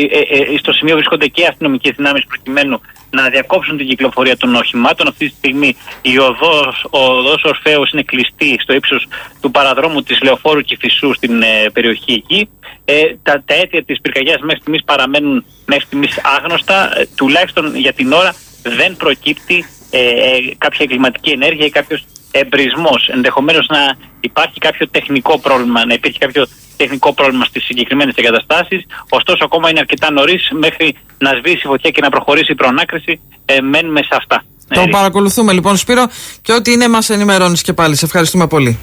ε, ε, στο σημείο βρίσκονται και αστυνομικές δυνάμεις προκειμένου να διακόψουν την κυκλοφορία των οχημάτων. Αυτή τη στιγμή η οδός, ο οδός Ορφέως είναι κλειστή στο ύψος του παραδρόμου της Λεωφόρου Κηφισού στην ε, περιοχή εκεί. Ε, τα, τα αίτια της πυρκαγιάς μέχρι στιγμής παραμένουν μέχρι στιγμής άγνωστα. Ε, τουλάχιστον για την ώρα δεν προκύπτει ε, ε, κάποια εγκληματική ενέργεια ή κάποιος εμπρισμός. Ενδεχομένως να υπάρχει κάποιο τεχνικό πρόβλημα, να υπήρχε κάποιο τεχνικό πρόβλημα στις συγκεκριμένες εγκαταστάσεις. Ωστόσο, ακόμα είναι αρκετά νωρίς μέχρι να σβήσει η φωτιά και να προχωρήσει η προανάκριση. Ε, μένουμε σε αυτά. Το ε, παρακολουθούμε λοιπόν, Σπύρο, και ό,τι είναι μας ενημερώνεις και πάλι. Σε ευχαριστούμε πολύ.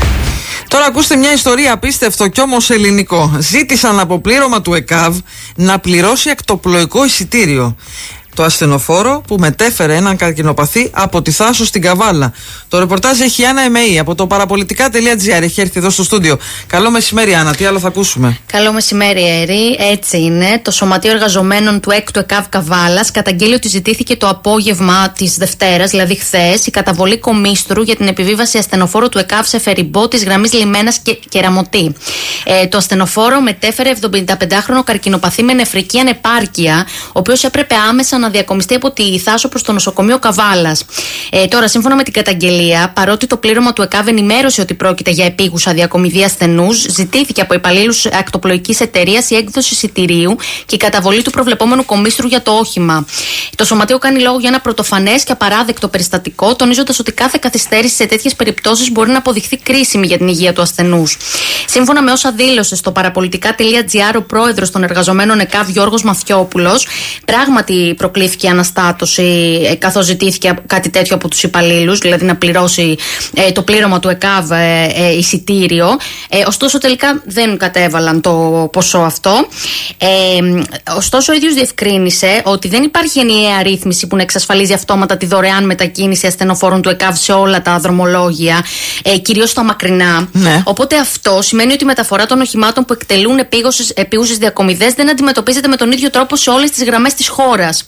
Τώρα ακούστε μια ιστορία απίστευτο κι όμως ελληνικό. Ζήτησαν από πλήρωμα του ΕΚΑΒ να πληρώσει ακτοπλοϊκό εισιτήριο. το ασθενοφόρο που μετέφερε έναν καρκινοπαθή από τη Θάσο στην Καβάλα. Το ρεπορτάζ έχει η Άννα Εμεή από το παραπολιτικά τελεία τζι άρ. Έχει έρθει εδώ στο στούντιο. Καλό μεσημέρι, Άννα. Τι άλλο θα ακούσουμε? Καλό μεσημέρι, Έρη. Έτσι είναι. Το Σωματείο Εργαζομένων του έκτου ΕΚΑΒ Καβάλας καταγγέλει ότι ζητήθηκε το απόγευμα της Δευτέρας, δηλαδή χθες, η καταβολή κομίστρου για την επιβίβαση ασθενοφόρου του ΕΚΑΒ σε φεριμπό της γραμμής Λιμένας και Κεραμωτή. Ε, το ασθενοφόρο μετέφερε εβδομηνταπεντάχρονο καρκινοπαθή με νεφρική ανεπάρκεια, ο οποίος έπρεπε άμεσα να διακομιστεί από τη Θάσο προς το νοσοκομείο Καβάλας. Ε, τώρα, σύμφωνα με την καταγγελία, παρότι το πλήρωμα του ΕΚΑΒ ενημέρωσε ότι πρόκειται για επίγουσα διακομιδή ασθενούς, ζητήθηκε από υπαλλήλους ακτοπλοϊκής εταιρείας η έκδοση εισιτηρίου και η καταβολή του προβλεπόμενου κομίστρου για το όχημα. Το Σωματείο κάνει λόγο για ένα πρωτοφανές και απαράδεκτο περιστατικό, τονίζοντας ότι κάθε καθυστέρηση σε τέτοιες περιπτώσεις μπορεί να αποδειχθεί κρίσιμη για την υγεία του ασθενούς. Σύμφωνα με όσα δήλωσε στο παραπολιτικά τελεία τζι άρ ο πρόεδρος των εργαζομένων ΕΚΑΒ Γιώργος Μαθιόπουλος, πράγματι προκλήθηκε αναστάτωση καθώς ζητήθηκε κάτι τέτοιο από τους υπαλλήλους, δηλαδή να πληρώσει ε, το πλήρωμα του ΕΚΑΒ ε, ε, εισιτήριο. Ε, ωστόσο, τελικά δεν κατέβαλαν το ποσό αυτό. Ε, ωστόσο, ο ίδιος διευκρίνησε ότι δεν υπάρχει ενιαία ρύθμιση που να εξασφαλίζει αυτόματα τη δωρεάν μετακίνηση ασθενοφόρων του ΕΚΑΒ σε όλα τα δρομολόγια, ε, κυρίως στα μακρινά. Ναι. Οπότε αυτό σημαίνει ότι η μεταφορά των οχημάτων που εκτελούν επίγουσες διακομιδές δεν αντιμετωπίζεται με τον ίδιο τρόπο σε όλες τις γραμμές της χώρας.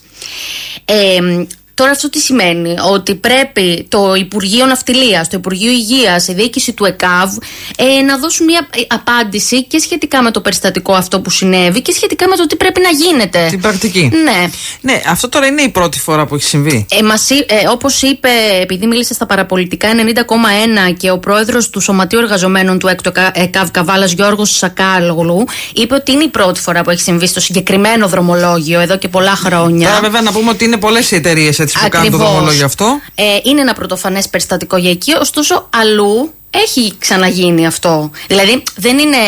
Ε, Τώρα αυτό τι σημαίνει? Ότι πρέπει το Υπουργείο Ναυτιλίας, το Υπουργείο Υγείας, η διοίκηση του ΕΚΑΒ ε, να δώσουν μια απάντηση και σχετικά με το περιστατικό αυτό που συνέβη και σχετικά με το τι πρέπει να γίνεται. Την πρακτική. Ναι. Ναι, αυτό τώρα είναι η πρώτη φορά που έχει συμβεί. Ε, μας, ε, όπως είπε, επειδή μίλησε στα παραπολιτικά ενενήντα κόμμα ένα και ο πρόεδρος του Σωματείου Εργαζομένων του έκτου ΕΚΑΒ Καβάλας, Γιώργος Σακάλογλου, είπε ότι είναι η πρώτη φορά που έχει συμβεί στο συγκεκριμένο δρομολόγιο εδώ και πολλά χρόνια. Τώρα, βέβαια, να πούμε ότι είναι πολλές οι εταιρείες έτσι που κάνουν το δρομολόγιο αυτό. Ε, είναι ένα πρωτοφανές περιστατικό για εκεί, ωστόσο αλλού έχει ξαναγίνει αυτό. Δηλαδή δεν είναι